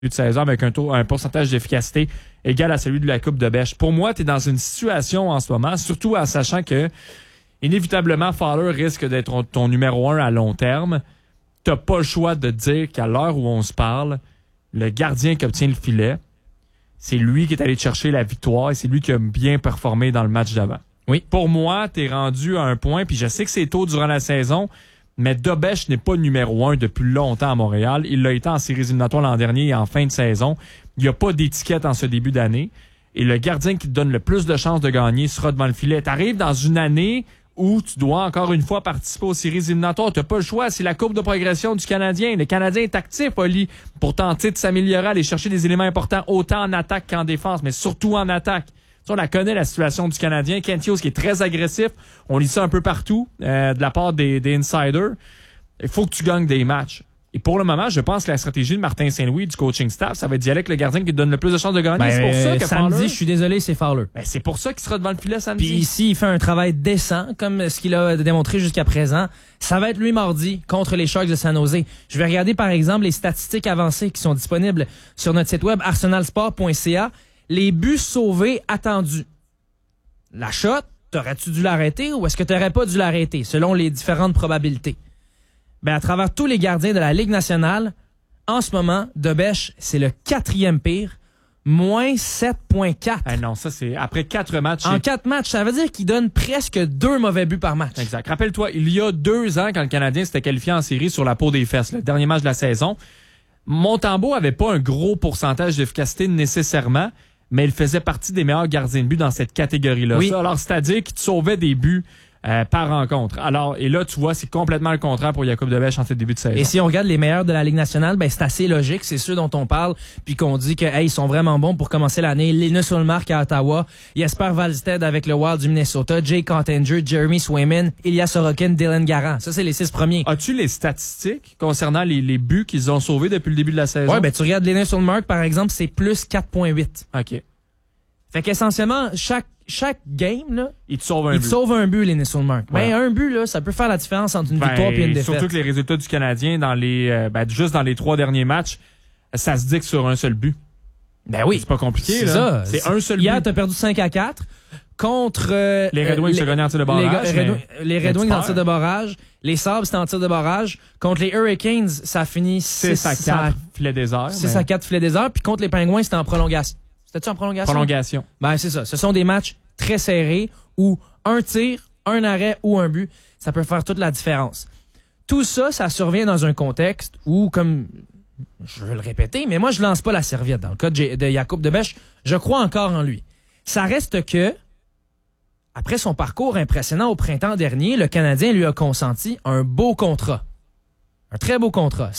de saison avec un pourcentage d'efficacité égal à celui de la Coupe de Bêche. Pour moi, tu es dans une situation en ce moment, surtout en sachant que inévitablement, Fowler risque d'être ton numéro 1 à long terme. T'as pas le choix de dire qu'à l'heure où on se parle, le gardien qui obtient le filet, c'est lui qui est allé chercher la victoire et c'est lui qui a bien performé dans le match d'avant. Oui. Pour moi, t'es rendu à un point, puis je sais que c'est tôt durant la saison, mais Dobèche n'est pas numéro 1 depuis longtemps à Montréal. Il l'a été en séries éliminatoires l'an dernier et en fin de saison. Il n'y a pas d'étiquette en ce début d'année. Et le gardien qui te donne le plus de chances de gagner sera devant le filet. T'arrives dans une année où tu dois encore une fois participer aux séries éliminatoires. T'as pas le choix. C'est la courbe de progression du Canadien. Le Canadien est actif, Oli, pour tenter de s'améliorer, aller chercher des éléments importants autant en attaque qu'en défense, mais surtout en attaque. Ça, on la connaît, la situation du Canadien. Kent Hughes qui est très agressif. On lit ça un peu partout de la part des insiders. Il faut que tu gagnes des matchs. Et pour le moment, je pense que la stratégie de Martin Saint-Louis, du coaching staff, ça va être d'y aller avec le gardien qui te donne le plus de chances de gagner. C'est pour ça que samedi, Fowler, je suis désolé, c'est Fowler. c'est pour ça qu'il sera devant le filet samedi. Puis ici, il fait un travail décent, comme ce qu'il a démontré jusqu'à présent. Ça va être lui mardi contre les Sharks de San Jose. Je vais regarder, par exemple, les statistiques avancées qui sont disponibles sur notre site web arsenalsport.ca. Les buts sauvés attendus. La shot, t'aurais-tu dû l'arrêter ou est-ce que t'aurais pas dû l'arrêter, selon les différentes probabilités? À travers tous les gardiens de la Ligue nationale, en ce moment, Dobèche, c'est le 4e pire, moins 7,4. Non, ça c'est après 4 matchs. En 4 matchs, ça veut dire qu'il donne presque 2 mauvais buts par match. Exact. Rappelle-toi, il y a 2 ans, quand le Canadien s'était qualifié en série sur la peau des fesses, le dernier match de la saison, Montembeault avait pas un gros pourcentage d'efficacité nécessairement, mais il faisait partie des meilleurs gardiens de but dans cette catégorie-là. Oui. Ça, alors, c'est-à-dire qu'il te sauvait des buts par rencontre. Alors, et là, tu vois, c'est complètement le contraire pour Jakub Dobèche en ce début de saison. Et si on regarde les meilleurs de la Ligue nationale, c'est assez logique. C'est ceux dont on parle, puis qu'on dit que ils sont vraiment bons pour commencer l'année. Linus Ullmark à Ottawa, Jesper Wallstedt avec le Wild du Minnesota, Jake Ottinger, Jeremy Swayman, Ilya Sorokin, Dylan Garant. Ça, c'est les 6 premiers. As-tu les statistiques concernant les buts qu'ils ont sauvés depuis le début de la saison? Ouais, tu regardes Linus Ullmark, par exemple, c'est plus 4,8. OK. Fait qu'essentiellement, chaque game, là, il te sauve un but, Linus Ullmark. Voilà. Un but, là, ça peut faire la différence entre une victoire et une défaite. Surtout que les résultats du Canadien dans les juste dans les 3 derniers matchs, ça se dit que sur un seul but. Oui. C'est pas compliqué, c'est là. Ça. C'est un seul Hier, but. t'as perdu 5-4 contre les Red Wings se gagnaient en tir de barrage. Les Red Wings en tir de barrage. Les Sabres, c'était en tir de barrage. Contre les Hurricanes, ça a fini 6-4 filet désert. 6-4 filet désert. Puis contre les Penguins, c'était en prolongation. C'était-tu en prolongation? Prolongation. C'est ça. Ce sont des matchs très serrés où un tir, un arrêt ou un but, ça peut faire toute la différence. Tout ça, ça survient dans un contexte où, comme je veux le répéter, mais moi, je lance pas la serviette. Dans le cas de Jakub Dobèche, je crois encore en lui. Ça reste que, après son parcours impressionnant au printemps dernier, le Canadien lui a consenti un beau contrat. Un très beau contrat.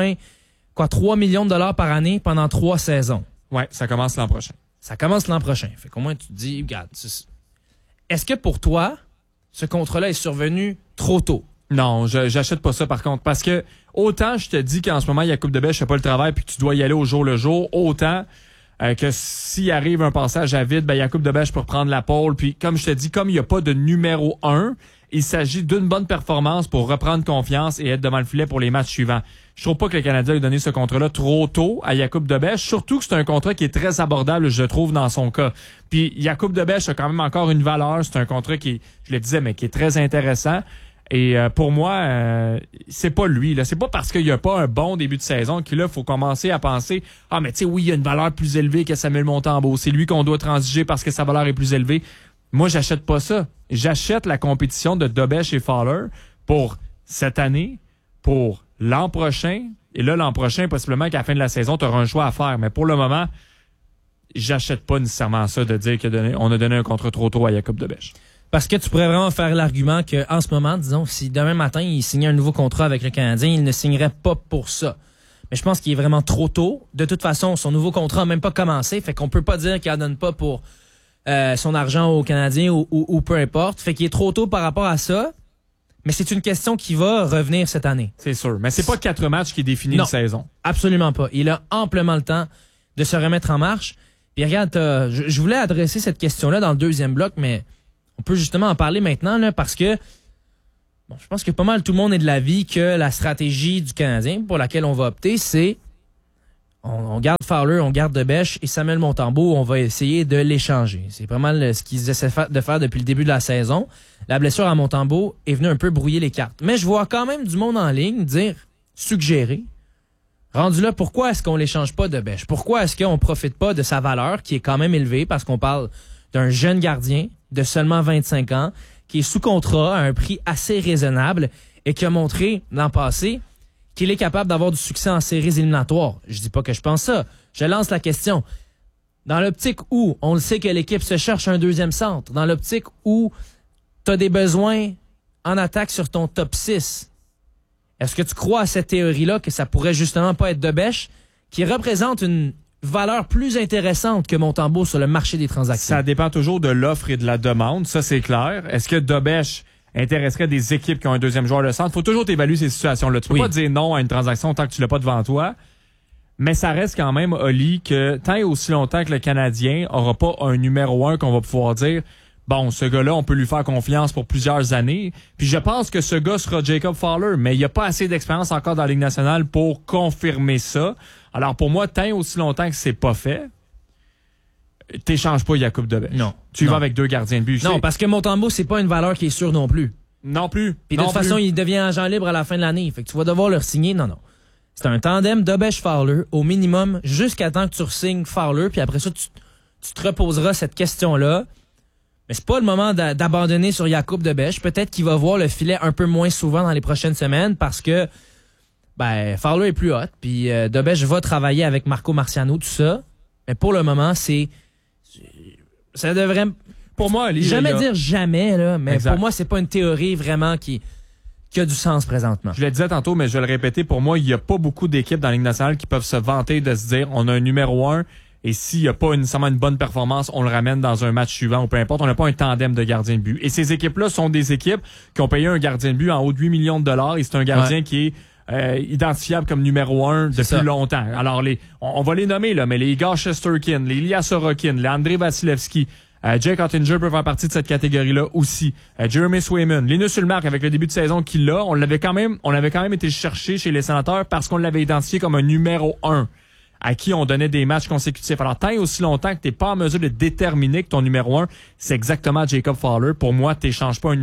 3 millions de dollars par année pendant 3 saisons. Ouais, ça commence l'an prochain. Ça commence l'an prochain. Fait qu'au moins, tu te dis, regarde, est-ce que pour toi, ce contrat-là est survenu trop tôt? Non, j'achète pas ça par contre. Parce que autant je te dis qu'en ce moment, Jakub Dobèche fait pas le travail puis que tu dois y aller au jour le jour, autant que s'il arrive un passage à vide, Jakub Dobèche peut reprendre la pole. Puis comme je te dis, comme il n'y a pas de numéro 1, il s'agit d'une bonne performance pour reprendre confiance et être devant le filet pour les matchs suivants. Je trouve pas que le Canadien ait donné ce contrat-là trop tôt à Jakub Dobèche, surtout que c'est un contrat qui est très abordable, je trouve, dans son cas. Puis Jakub Dobèche a quand même encore une valeur. C'est un contrat qui, je le disais, mais qui est très intéressant. Et pour moi, c'est pas lui. Là. C'est pas parce qu'il n'y a pas un bon début de saison qu'il faut commencer à penser « Ah, mais tu sais, oui, il y a une valeur plus élevée que Samuel Montembeault. C'est lui qu'on doit transiger parce que sa valeur est plus élevée. » Moi, j'achète pas ça. J'achète la compétition de Dobèche et Fowler pour cette année, pour l'an prochain. Et là, l'an prochain, possiblement qu'à la fin de la saison, tu auras un choix à faire. Mais pour le moment, j'achète pas nécessairement ça de dire qu'on a donné un contrat trop tôt à Jakub Dobèche. Parce que tu pourrais vraiment faire l'argument qu'en ce moment, disons, si demain matin, il signait un nouveau contrat avec le Canadien, il ne signerait pas pour ça. Mais je pense qu'il est vraiment trop tôt. De toute façon, son nouveau contrat n'a même pas commencé. Fait qu'on peut pas dire qu'il en donne pas pour son argent aux Canadiens ou peu importe. Fait qu'il est trop tôt par rapport à ça. Mais c'est une question qui va revenir cette année. C'est sûr. Mais c'est pas 4 matchs qui définissent une saison. Absolument pas. Il a amplement le temps de se remettre en marche. Puis regarde, je voulais adresser cette question-là dans le deuxième bloc, mais on peut justement en parler maintenant là, parce que je pense que pas mal tout le monde est de l'avis que la stratégie du Canadien pour laquelle on va opter, c'est on garde Fowler, on garde Debèche et Samuel Montembeault, on va essayer de l'échanger. C'est vraiment ce qu'ils essaient de faire depuis le début de la saison. La blessure à Montembeault est venue un peu brouiller les cartes. Mais je vois quand même du monde en ligne suggérer, rendu là, pourquoi est-ce qu'on l'échange pas Debèche? Pourquoi est-ce qu'on profite pas de sa valeur qui est quand même élevée parce qu'on parle d'un jeune gardien de seulement 25 ans qui est sous contrat à un prix assez raisonnable et qui a montré l'an passé qu'il est capable d'avoir du succès en séries éliminatoires. Je dis pas que je pense ça. Je lance la question. Dans l'optique où on le sait que l'équipe se cherche un deuxième centre, dans l'optique où tu as des besoins en attaque sur ton top 6, est-ce que tu crois à cette théorie-là que ça pourrait justement pas être Debèche qui représente une valeur plus intéressante que Montembeault sur le marché des transactions? Ça dépend toujours de l'offre et de la demande, ça c'est clair. Est-ce que Debèche intéresserait des équipes qui ont un deuxième joueur de centre? Faut toujours t'évaluer ces situations-là. Tu peux pas dire non à une transaction tant que tu l'as pas devant toi. Mais ça reste quand même, Oli, que tant et aussi longtemps que le Canadien aura pas un numéro 1 qu'on va pouvoir dire bon, ce gars-là, on peut lui faire confiance pour plusieurs années. Puis je pense que ce gars sera Jacob Fowler, mais il n'y a pas assez d'expérience encore dans la Ligue nationale pour confirmer ça. Alors pour moi, tant et aussi longtemps que c'est pas fait, t'échanges pas Jakub Debèche. Non. Tu vas avec 2 gardiens de but. Non, parce que Montembeault, c'est pas une valeur qui est sûre non plus. Non plus. Puis de toute façon, il devient agent libre à la fin de l'année. Fait que tu vas devoir le signer. Non. C'est un tandem Debèche-Fowler au minimum jusqu'à temps que tu re-signes Fowler. Puis après ça, tu te reposeras cette question-là. Mais c'est pas le moment d'abandonner sur Jakub Debèche. Peut-être qu'il va voir le filet un peu moins souvent dans les prochaines semaines parce que Fowler est plus hot. Puis Debèche va travailler avec Marco Marciano, tout ça. Mais pour le moment, ça devrait... Pour moi, dire jamais, là, mais exact. Pour moi, c'est pas une théorie vraiment qui a du sens présentement. Je le disais tantôt, mais je vais le répéter. Pour moi, il n'y a pas beaucoup d'équipes dans la Ligue nationale qui peuvent se vanter de se dire on a un numéro 1 et s'il n'y a pas nécessairement une bonne performance, on le ramène dans un match suivant ou peu importe. On n'a pas un tandem de gardiens de but. Et ces équipes-là sont des équipes qui ont payé un gardien de but en haut de 8 millions de dollars et c'est un gardien qui est identifiable comme numéro 1 depuis longtemps. Alors, on va les nommer, là, mais les Igor Shesterkin, les Ilya Sorokin, les Andrei Vasilevski, Jake Oettinger peut faire partie de cette catégorie-là aussi. Jeremy Swayman, Linus Ullmark avec le début de saison qu'il a, on avait quand même été chercher chez les Sénateurs parce qu'on l'avait identifié comme un numéro 1 à qui on donnait des matchs consécutifs. Alors, tant et aussi longtemps que t'es pas en mesure de déterminer que ton numéro 1, c'est exactement Jacob Fowler, pour moi, t'échanges pas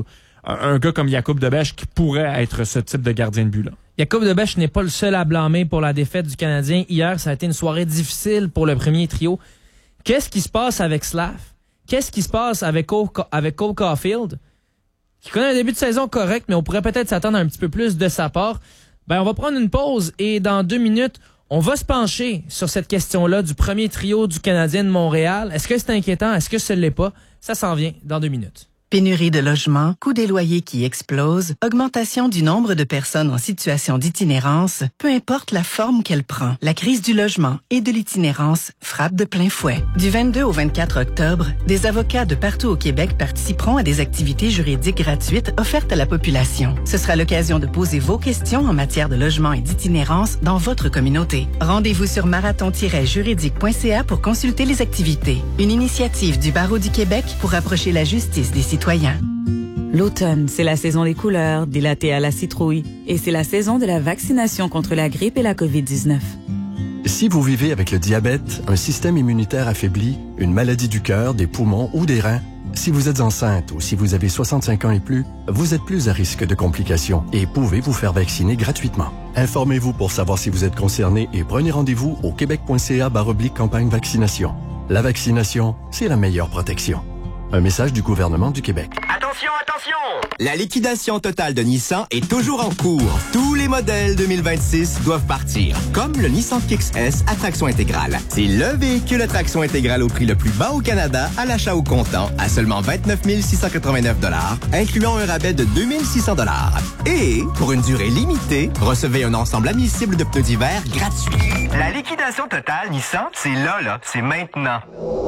un gars comme Jakub Debèche qui pourrait être ce type de gardien de but-là. Jakub Debèche n'est pas le seul à blâmer pour la défaite du Canadien. Hier, ça a été une soirée difficile pour le premier trio. Qu'est-ce qui se passe avec Slav? Qu'est-ce qui se passe avec Cole Caulfield? Qui connaît un début de saison correct, mais on pourrait peut-être s'attendre à un petit peu plus de sa part. On va prendre une pause et dans 2 minutes, on va se pencher sur cette question-là du premier trio du Canadien de Montréal. Est-ce que c'est inquiétant? Est-ce que ce l'est pas? Ça s'en vient dans 2 minutes. Pénurie de logements, coût des loyers qui explosent, augmentation du nombre de personnes en situation d'itinérance, peu importe la forme qu'elle prend, la crise du logement et de l'itinérance frappe de plein fouet. Du 22 au 24 octobre, des avocats de partout au Québec participeront à des activités juridiques gratuites offertes à la population. Ce sera l'occasion de poser vos questions en matière de logement et d'itinérance dans votre communauté. Rendez-vous sur marathon-juridique.ca pour consulter les activités. Une initiative du Barreau du Québec pour rapprocher la justice des citoyens. L'automne, c'est la saison des couleurs, des lattés à la citrouille, et c'est la saison de la vaccination contre la grippe et la COVID-19. Si vous vivez avec le diabète, un système immunitaire affaibli, une maladie du cœur, des poumons ou des reins, si vous êtes enceinte ou si vous avez 65 ans et plus, vous êtes plus à risque de complications et pouvez vous faire vacciner gratuitement. Informez-vous pour savoir si vous êtes concerné et prenez rendez-vous au québec.ca/campagne vaccination. La vaccination, c'est la meilleure protection. Un message du gouvernement du Québec. Attention, attention! La liquidation totale de Nissan est toujours en cours. Tous les modèles 2026 doivent partir. Comme le Nissan Kicks S à traction intégrale. C'est le véhicule à traction intégrale au prix le plus bas au Canada à l'achat au comptant à seulement 29 689 $, incluant un rabais de 2 600 $. Et, pour une durée limitée, recevez un ensemble admissible de pneus d'hiver gratuit. La liquidation totale Nissan, c'est là, c'est maintenant.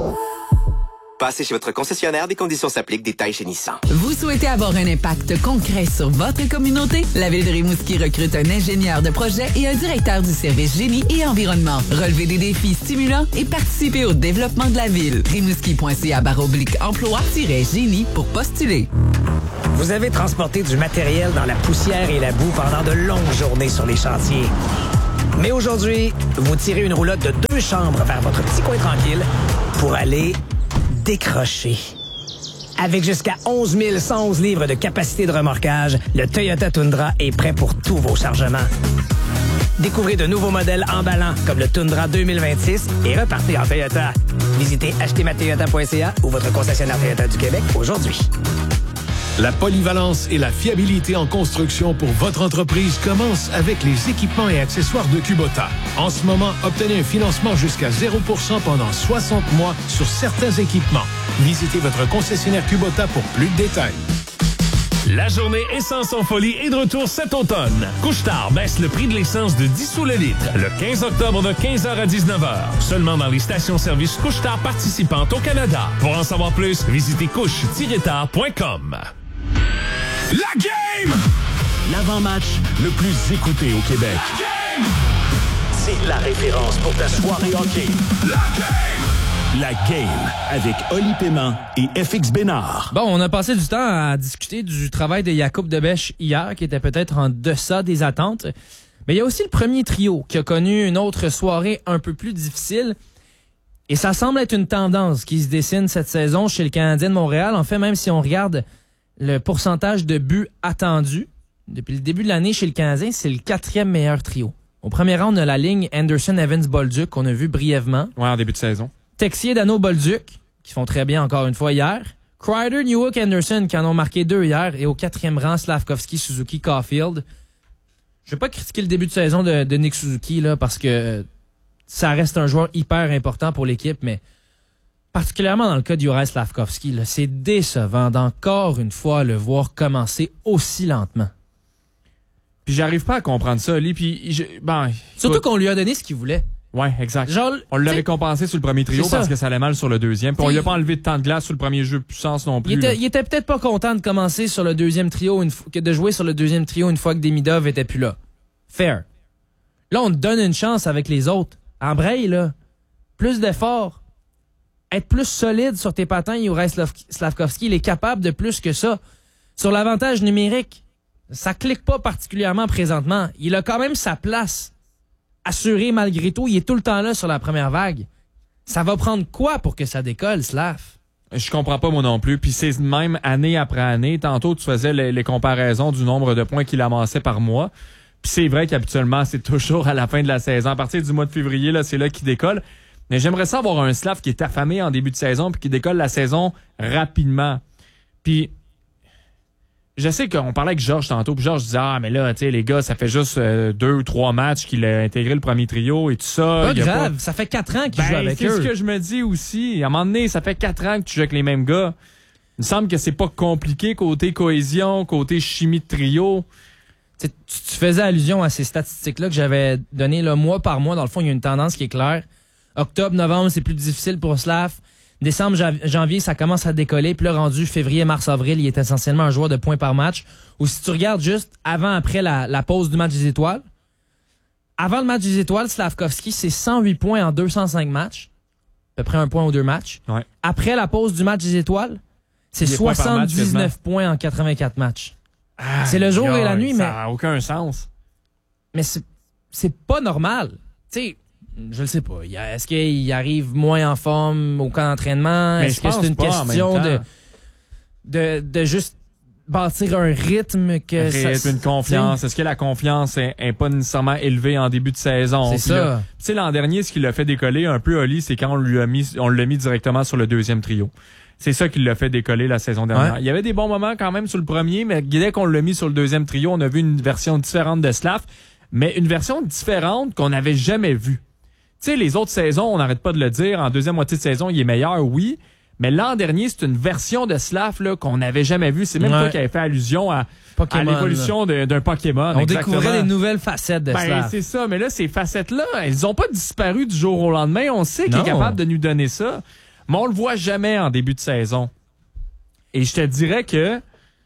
Passez chez votre concessionnaire, des conditions s'appliquent, détails chez Nissan. Vous souhaitez avoir un impact concret sur votre communauté? La Ville de Rimouski recrute un ingénieur de projet et un directeur du service génie et environnement. Relevez des défis stimulants et participez au développement de la ville. rimouski.ca/emploi-génie pour postuler. Vous avez transporté du matériel dans la poussière et la boue pendant de longues journées sur les chantiers. Mais aujourd'hui, vous tirez une roulotte de 2 chambres vers votre petit coin tranquille pour aller décrocher. Avec jusqu'à 11 111 livres de capacité de remorquage, le Toyota Tundra est prêt pour tous vos chargements. Découvrez de nouveaux modèles emballants comme le Tundra 2026 et repartez en Toyota. Visitez achetezmatoyota.ca ou votre concessionnaire Toyota du Québec aujourd'hui. La polyvalence et la fiabilité en construction pour votre entreprise commencent avec les équipements et accessoires de Kubota. En ce moment, obtenez un financement jusqu'à 0% pendant 60 mois sur certains équipements. Visitez votre concessionnaire Kubota pour plus de détails. La journée Essence en folie est de retour cet automne. Couche-Tard baisse le prix de l'essence de 10 sous le litre le 15 octobre de 15h à 19h. Seulement dans les stations-service Couche-Tard participantes au Canada. Pour en savoir plus, visitez couche-tard.com. La game! L'avant-match le plus écouté au Québec. La game! C'est la référence pour ta soirée hockey. La game! La game avec Oli Paiement et FX Bénard. Bon, on a passé du temps à discuter du travail de Jakub Debèche hier, qui était peut-être en deçà des attentes. Mais il y a aussi le premier trio qui a connu une autre soirée un peu plus difficile. Et ça semble être une tendance qui se dessine cette saison chez le Canadien de Montréal. En fait, même si on regarde le pourcentage de buts attendus, depuis le début de l'année chez le Canadien, c'est le 4e meilleur trio. Au premier rang, on a la ligne Anderson-Evans-Bolduc, qu'on a vu brièvement. Ouais, en début de saison. Texier, Dano, Bolduc, qui font très bien encore une fois hier. Kreider, Newhook, Anderson, qui en ont marqué 2 hier. Et au 4e rang, Slavkovski, Suzuki, Caulfield. Je vais pas critiquer le début de saison de Nick Suzuki, là, parce que ça reste un joueur hyper important pour l'équipe, mais particulièrement dans le cas de Juraj Slavkovski, là, c'est décevant d'encore une fois le voir commencer aussi lentement. Puis j'arrive pas à comprendre ça, Oli. Puis surtout qu'on lui a donné ce qu'il voulait. Ouais, exact. Genre, on l'a récompensé sur le premier trio parce que ça allait mal sur le deuxième. Puis on lui a pas enlevé de temps de glace sur le premier jeu de puissance non plus. Il était peut-être pas content de commencer sur le deuxième trio, de jouer sur le deuxième trio une fois que Demidov était plus là. Fair. Là, on te donne une chance avec les autres. Embraye, là. Plus d'efforts. Être plus solide sur tes patins, Juraj Slavkovski, il est capable de plus que ça. Sur l'avantage numérique, ça clique pas particulièrement présentement. Il a quand même sa place assurée malgré tout. Il est tout le temps là sur la première vague. Ça va prendre quoi pour que ça décolle, Slav? Je comprends pas moi non plus. Puis c'est même année après année. Tantôt, tu faisais les comparaisons du nombre de points qu'il amassait par mois. Puis c'est vrai qu'habituellement, c'est toujours à la fin de la saison. À partir du mois de février, là, c'est là qu'il décolle. Mais j'aimerais ça avoir un Slav qui est affamé en début de saison puis qui décolle la saison rapidement. Puis je sais qu'on parlait avec Georges tantôt, puis Georges disait « Ah, mais là, tu sais, les gars, ça fait juste 2 ou 3 matchs qu'il a intégré le premier trio et tout ça. » Pas grave, ça fait 4 ans qu'il joue avec eux. C'est ce que je me dis aussi. À un moment donné, ça fait 4 ans que tu joues avec les mêmes gars. Il me semble que c'est pas compliqué côté cohésion, côté chimie de trio. Tu faisais allusion à ces statistiques-là que j'avais données là, mois par mois. Dans le fond, il y a une tendance qui est claire. Octobre, novembre, c'est plus difficile pour Slav. Décembre, janvier, ça commence à décoller. Puis là, rendu février, mars, avril, il est essentiellement un joueur de points par match. Ou si tu regardes juste avant, après la pause du match des étoiles. Avant le match des étoiles, Slavkovski, c'est 108 points en 205 matchs. À peu près 1 point ou 2 matchs. Ouais. Après la pause du match des étoiles, c'est 79 points en 84 matchs. C'est le jour et la nuit, mais ça n'a aucun sens. Mais c'est pas normal. Tu sais, je le sais pas. Est-ce qu'il arrive moins en forme au camp d'entraînement? Est-ce que c'est une question de juste bâtir un rythme que une confiance. Est-ce que la confiance est pas nécessairement élevée en début de saison? C'est ça. Tu sais, l'an dernier, ce qui l'a fait décoller un peu, Oli, c'est quand on l'a mis directement sur le deuxième trio. C'est ça qui l'a fait décoller la saison dernière. Ouais. Il y avait des bons moments quand même sur le premier, mais dès qu'on l'a mis sur le deuxième trio, on a vu une version différente de Slav, mais une version différente qu'on n'avait jamais vue. Tu sais, les autres saisons, on n'arrête pas de le dire, en deuxième moitié de saison, il est meilleur, oui, mais l'an dernier, c'est une version de Slav là, qu'on n'avait jamais vue. C'est même pas qu'il avait fait allusion à l'évolution d'un Pokémon. On découvrait des nouvelles facettes de Slav. C'est ça, mais là, ces facettes-là, elles n'ont pas disparu du jour au lendemain. On sait qu'il est capable de nous donner ça. Mais on le voit jamais en début de saison. Et je te dirais que,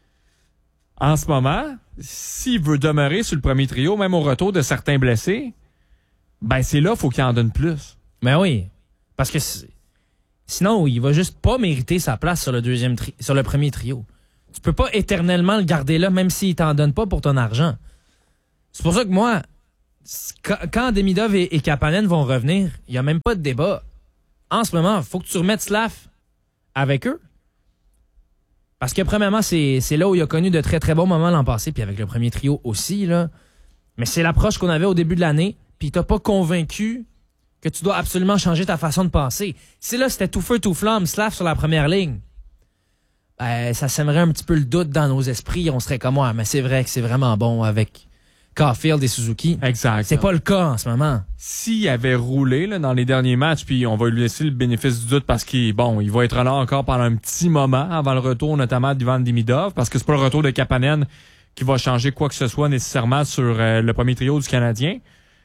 en ce moment, s'il veut demeurer sur le premier trio, même au retour de certains blessés, ben c'est là, faut qu'il en donne plus. Ben oui. Parce que sinon, il va juste pas mériter sa place sur le premier trio. Tu peux pas éternellement le garder là, même s'il t'en donne pas pour ton argent. C'est pour ça que moi, quand Demidov et Kapanen vont revenir, il n'y a même pas de débat. En ce moment, il faut que tu remettes Slav avec eux. Parce que premièrement, c'est là où il a connu de très très bons moments l'an passé, puis avec le premier trio aussi, là. Mais c'est l'approche qu'on avait au début de l'année, puis il t'a pas convaincu que tu dois absolument changer ta façon de penser. Si là, c'était tout feu, tout flamme, Slav sur la première ligne, ben, ça sèmerait un petit peu le doute dans nos esprits. On serait comme, ouais, mais c'est vrai que c'est vraiment bon avec Caulfield et Suzuki. Exact. C'est pas le cas en ce moment. S'il avait roulé là, dans les derniers matchs, puis on va lui laisser le bénéfice du doute parce qu'il va être là encore pendant un petit moment avant le retour notamment d'Ivan Demidov, parce que c'est pas le retour de Kapanen qui va changer quoi que ce soit nécessairement sur le premier trio du Canadien.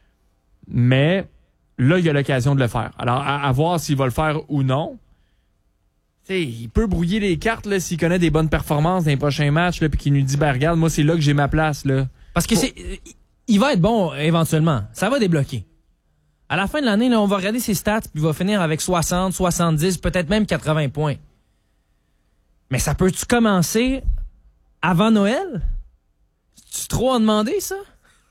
Mais là, il y a l'occasion de le faire. Alors, à voir s'il va le faire ou non. T'sais, il peut brouiller les cartes là, s'il connaît des bonnes performances dans les prochains matchs, puis qu'il nous dit, ben regarde, moi, c'est là que j'ai ma place. Là. Parce que il va être bon éventuellement. Ça va débloquer. À la fin de l'année, là, on va regarder ses stats, puis il va finir avec 60, 70, peut-être même 80 points. Mais ça peut-tu commencer avant Noël? C'est trop en demander, ça?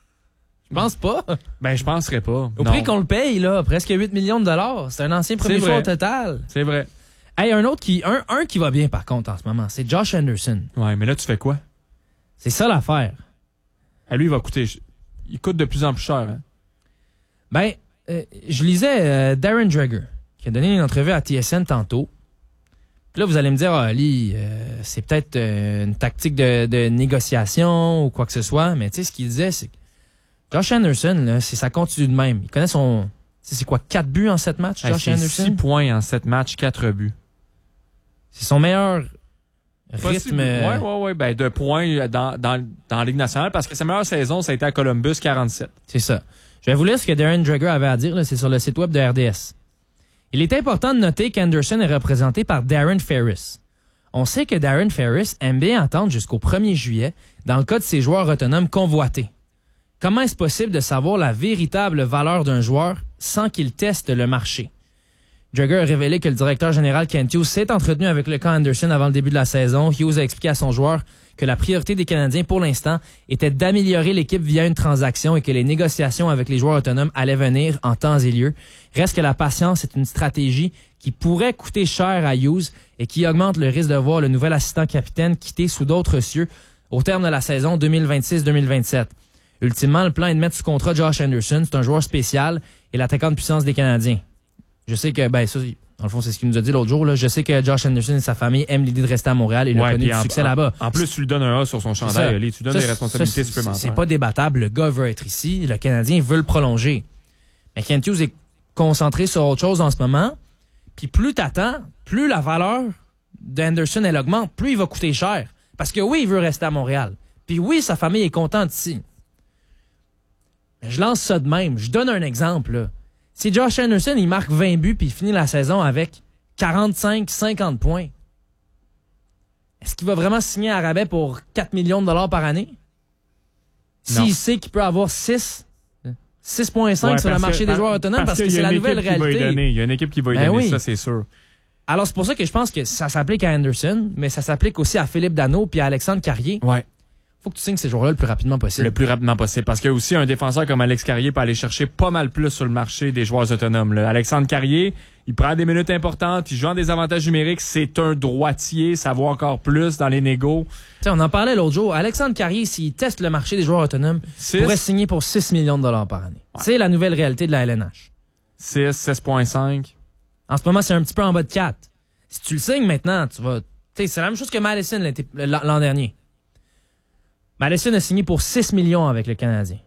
Je pense pas. Ben, je penserais pas. Au prix qu'on le paye, là, presque 8 millions de dollars. C'est un ancien premier choix au total. C'est vrai. Hey, un qui va bien, par contre, en ce moment, c'est Josh Anderson. Ouais, mais là, tu fais quoi? C'est ça l'affaire. Lui, il va coûter... Il coûte de plus en plus cher. Hein? Ben, je lisais Darren Dreger, qui a donné une entrevue à TSN tantôt. Puis là, vous allez me dire, Ali, c'est peut-être une tactique de négociation ou quoi que ce soit. Mais tu sais, ce qu'il disait, c'est que Josh Anderson, là, ça continue de même. Il connaît son... C'est quoi, 4 buts en 7 matchs, Josh Anderson? 6 points en 7 matchs, 4 buts. C'est son meilleur rythme... Oui. Ben, de points dans la Ligue nationale, parce que sa meilleure saison, ça a été à Columbus, 47. C'est ça. Je vais vous lire ce que Darren Dreger avait à dire. Là, c'est sur le site web de RDS. Il est important de noter qu'Anderson est représenté par Darren Ferris. On sait que Darren Ferris aime bien attendre jusqu'au 1er juillet dans le cas de ses joueurs autonomes convoités. Comment est-ce possible de savoir la véritable valeur d'un joueur sans qu'il teste le marché? Dreger a révélé que le directeur général Kent Hughes s'est entretenu avec le camp Anderson avant le début de la saison. Hughes a expliqué à son joueur que la priorité des Canadiens pour l'instant était d'améliorer l'équipe via une transaction et que les négociations avec les joueurs autonomes allaient venir en temps et lieu. Reste que la patience est une stratégie qui pourrait coûter cher à Hughes et qui augmente le risque de voir le nouvel assistant capitaine quitter sous d'autres cieux au terme de la saison 2026-2027. Ultimement, le plan est de mettre sous contrat Josh Anderson. C'est un joueur spécial et l'attaquant de puissance des Canadiens. Je sais que, ça, dans le fond, c'est ce qu'il nous a dit l'autre jour. Là. Je sais que Josh Anderson et sa famille aiment l'idée de rester à Montréal et il a connu du succès là-bas. En plus, tu lui donnes un A sur son chandail. Tu lui donnes des responsabilités supplémentaires. C'est pas débattable. Le gars veut être ici. Le Canadien veut le prolonger. Mais Kent Hughes est concentré sur autre chose en ce moment. Puis plus t'attends, plus la valeur d'Anderson, elle augmente, plus il va coûter cher. Parce que oui, il veut rester à Montréal. Puis oui, sa famille est contente ici. Mais je lance ça de même. Je donne un exemple, là. Si Josh Anderson, il marque 20 buts puis il finit la saison avec 45-50 points, est-ce qu'il va vraiment signer à rabais pour 4 millions de dollars par année? S'il sait qu'il peut avoir 6,5 sur le marché des joueurs autonomes parce que c'est la nouvelle réalité. Il y a une équipe qui va lui donner, ça, c'est sûr. Alors, c'est pour ça que je pense que ça s'applique à Anderson, mais ça s'applique aussi à Philippe Danault puis à Alexandre Carrier. Ouais. Faut que tu signes ces joueurs-là le plus rapidement possible. Le plus rapidement possible. Parce qu'il y a aussi un défenseur comme Alex Carrier peut aller chercher pas mal plus sur le marché des joueurs autonomes. Là. Alexandre Carrier, il prend des minutes importantes, il joue en des avantages numériques, c'est un droitier, ça vaut encore plus dans les négos. T'sais, on en parlait l'autre jour. Alexandre Carrier, s'il teste le marché des joueurs autonomes, pourrait signer pour 6 millions de dollars par année. Ouais. C'est la nouvelle réalité de la LNH. 6,5. En ce moment, c'est un petit peu en bas de 4. Si tu le signes maintenant, tu vas... T'sais, c'est la même chose que Madison l'an dernier. Madison a signé pour 6 millions avec le Canadien.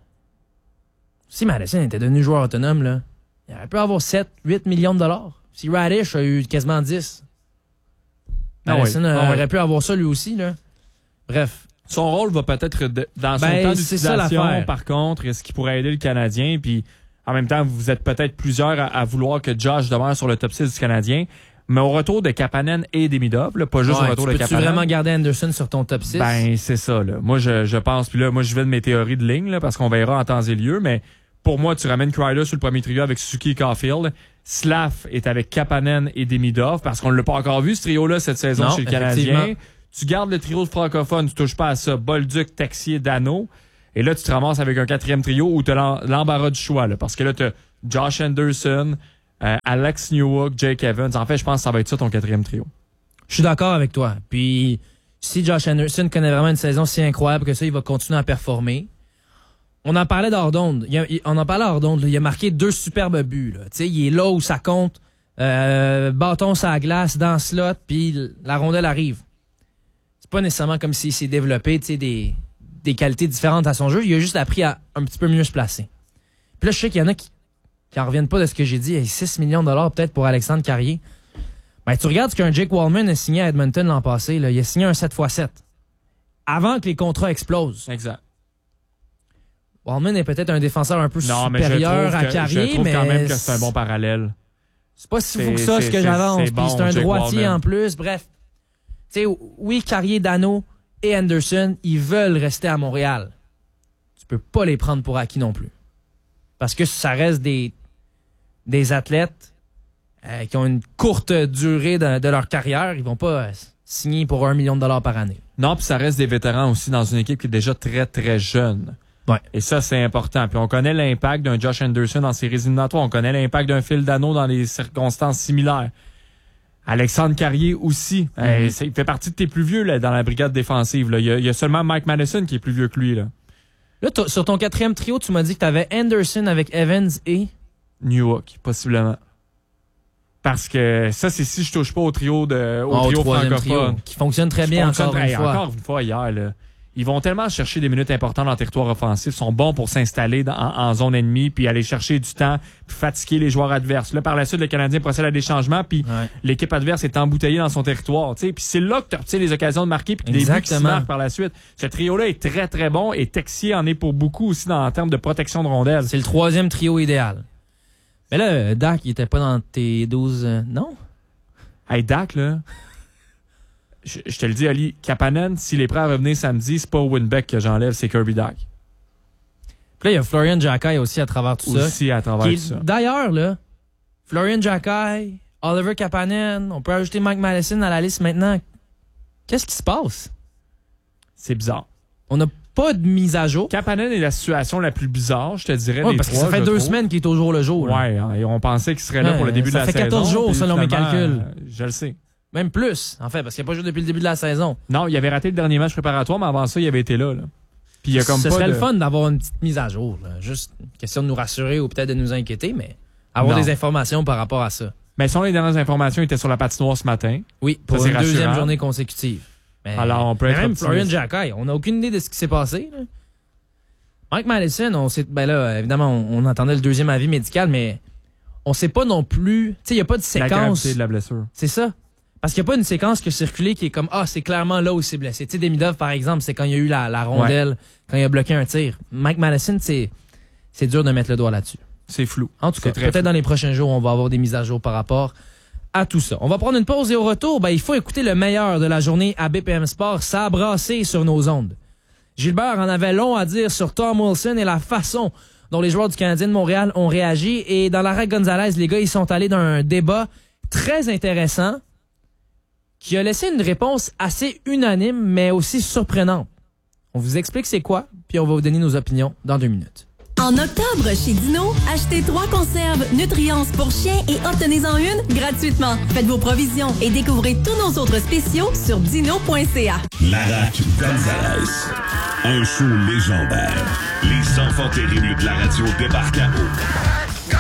Si Madison était devenu joueur autonome, là, il aurait pu avoir 7, 8 millions de dollars. Si Radish a eu quasiment 10. Madison aurait pu avoir ça lui aussi, là. Bref. Son rôle va peut-être dans son temps d'utilisation, par contre, est-ce qu'il pourrait aider le Canadien? Puis, en même temps, vous êtes peut-être plusieurs à vouloir que Josh demeure sur le top 6 du Canadien. Mais au retour de Kapanen et Demidov, là, pas juste au retour de Kapanen. Peux-tu vraiment garder Anderson sur ton top 6? Ben, c'est ça, là. Moi, je pense, puis là, moi, je vais de mes théories de ligne, là, parce qu'on verra en temps et lieu, mais pour moi, tu ramènes Kreider sur le premier trio avec Suzuki et Caulfield. Slav est avec Kapanen et Demidov, parce qu'on ne l'a pas encore vu, ce trio-là, cette saison chez le Canadien. Tu gardes le trio de francophones, tu touches pas à ça. Bolduc, Texier, Danault. Et là, tu te ramasses avec un 4e trio où tu as l'embarras du choix. Là, parce que là, tu as Josh Anderson, Alex Newhook, Jake Evans. En fait, je pense que ça va être ça ton 4e trio. Je suis d'accord avec toi. Puis, si Josh Anderson connaît vraiment une saison si incroyable que ça, il va continuer à performer. On en parlait hors d'onde. On en parlait hors d'onde. Il a marqué 2 superbes buts. Là. Il est là où ça compte. Bâton sur la glace, dans le slot, puis la rondelle arrive. C'est pas nécessairement comme s'il s'est développé des qualités différentes à son jeu. Il a juste appris à un petit peu mieux se placer. Puis là, je sais qu'il y en a qui en reviennent pas de ce que j'ai dit. 6 millions de dollars peut-être pour Alexandre Carrier. Ben, tu regardes ce qu'un Jake Wallman a signé à Edmonton l'an passé. Là. Il a signé un 7x7. Avant que les contrats explosent. Exact. Wallman est peut-être un défenseur un peu supérieur à Carrier, je trouve quand même que c'est un bon parallèle. C'est pas si fou que ça, ce que j'avance. C'est bon, c'est un Jake droitier Wallman. en plus. Bref. Tu sais, oui, Carrier, Dano et Anderson, ils veulent rester à Montréal. Tu peux pas les prendre pour acquis non plus. Parce que ça reste des athlètes qui ont une courte durée de leur carrière. Ils vont pas signer pour $1 million par année. Non, puis ça reste des vétérans aussi dans une équipe qui est déjà très, très jeune. Ouais. Et ça, c'est important. Puis on connaît l'impact d'un Josh Anderson dans ses séries éliminatoires. On connaît l'impact d'un Phil Dano dans les circonstances similaires. Alexandre Carrier aussi. Il fait partie de tes plus vieux là, dans la brigade défensive. Là. Il y a seulement Mike Madison qui est plus vieux que lui. Là, sur ton 4e trio, tu m'as dit que tu avais Anderson avec Evans et... Newhook, possiblement. Parce que ça, c'est si je touche pas au trio francophone. Trio, qui fonctionne très bien encore une fois. Encore une fois hier, là. Ils vont tellement chercher des minutes importantes dans le territoire offensif, sont bons pour s'installer en zone ennemie, puis aller chercher du temps, puis fatiguer les joueurs adverses. Là, par la suite, le Canadien procède à des changements, puis l'équipe adverse est embouteillée dans son territoire. Puis c'est là que tu obtiens les occasions de marquer, puis des buts qui se marquent par la suite. Ce trio-là est très, très bon, et Texier en est pour beaucoup aussi en termes de protection de rondelles. C'est le 3e trio idéal. Mais là, Dak, il était pas dans tes 12... non? Hey, Dak, là... Je te le dis, Ali, Kapanen, s'il est prêt à revenir samedi, c'est pas Winbeck que j'enlève, c'est Kirby Dak. Puis là, il y a Florian Jacquet aussi à travers tout ça. Aussi à travers tout ça. D'ailleurs, là, Florian Jacquet, Oliver Kapanen, on peut ajouter Mike Madison à la liste maintenant. Qu'est-ce qui se passe? C'est bizarre. On n'a pas de mise à jour. Kapanen est la situation la plus bizarre, je te dirais, des des parce trois. Que ça fait 2 semaines qu'il est au jour le jour. Ouais, et on pensait qu'il serait là pour le début de la saison. Ça fait 14 jours, selon mes calculs. Je le sais. Même plus, en fait, parce qu'il n'a pas joué depuis le début de la saison. Non, il avait raté le dernier match préparatoire, mais avant ça, il avait été là. Puis il y a comme ce serait le fun d'avoir une petite mise à jour. Là. Juste une question de nous rassurer ou peut-être de nous inquiéter, mais avoir des informations par rapport à ça. Mais selon les dernières informations, il était sur la patinoire ce matin. Oui, pour une deuxième journée consécutive. Mais, alors, on peut être même Florian Jacquet, on n'a aucune idée de ce qui s'est passé. Là. Mike Madison, là, évidemment, on entendait le 2e avis médical, mais on sait pas non plus. Tu sais, il n'y a pas de séquence. La gravité de la blessure. C'est ça. Parce qu'il n'y a pas une séquence qui a circulé qui est comme c'est clairement là où il s'est blessé. Tu sais, Demidov, par exemple, c'est quand il y a eu la rondelle, quand il a bloqué un tir. Mike Madison, c'est dur de mettre le doigt là-dessus. C'est flou. En tout cas, peut-être dans les prochains jours, on va avoir des mises à jour par rapport à tout ça. On va prendre une pause et au retour, il faut écouter le meilleur de la journée à BPM Sport. Ça a brassé sur nos ondes. Gilbert en avait long à dire sur Tom Wilson et la façon dont les joueurs du Canadien de Montréal ont réagi. Et dans l'arrêt Gonzalez, les gars, ils sont allés dans un débat très intéressant qui a laissé une réponse assez unanime, mais aussi surprenante. On vous explique c'est quoi, puis on va vous donner nos opinions dans 2 minutes. En octobre, chez Dino, achetez 3 conserves Nutriance pour chiens et obtenez-en une gratuitement. Faites vos provisions et découvrez tous nos autres spéciaux sur dino.ca. Larac Gonzalez. Un show légendaire. Les enfants terribles de la radio débarquent à eau.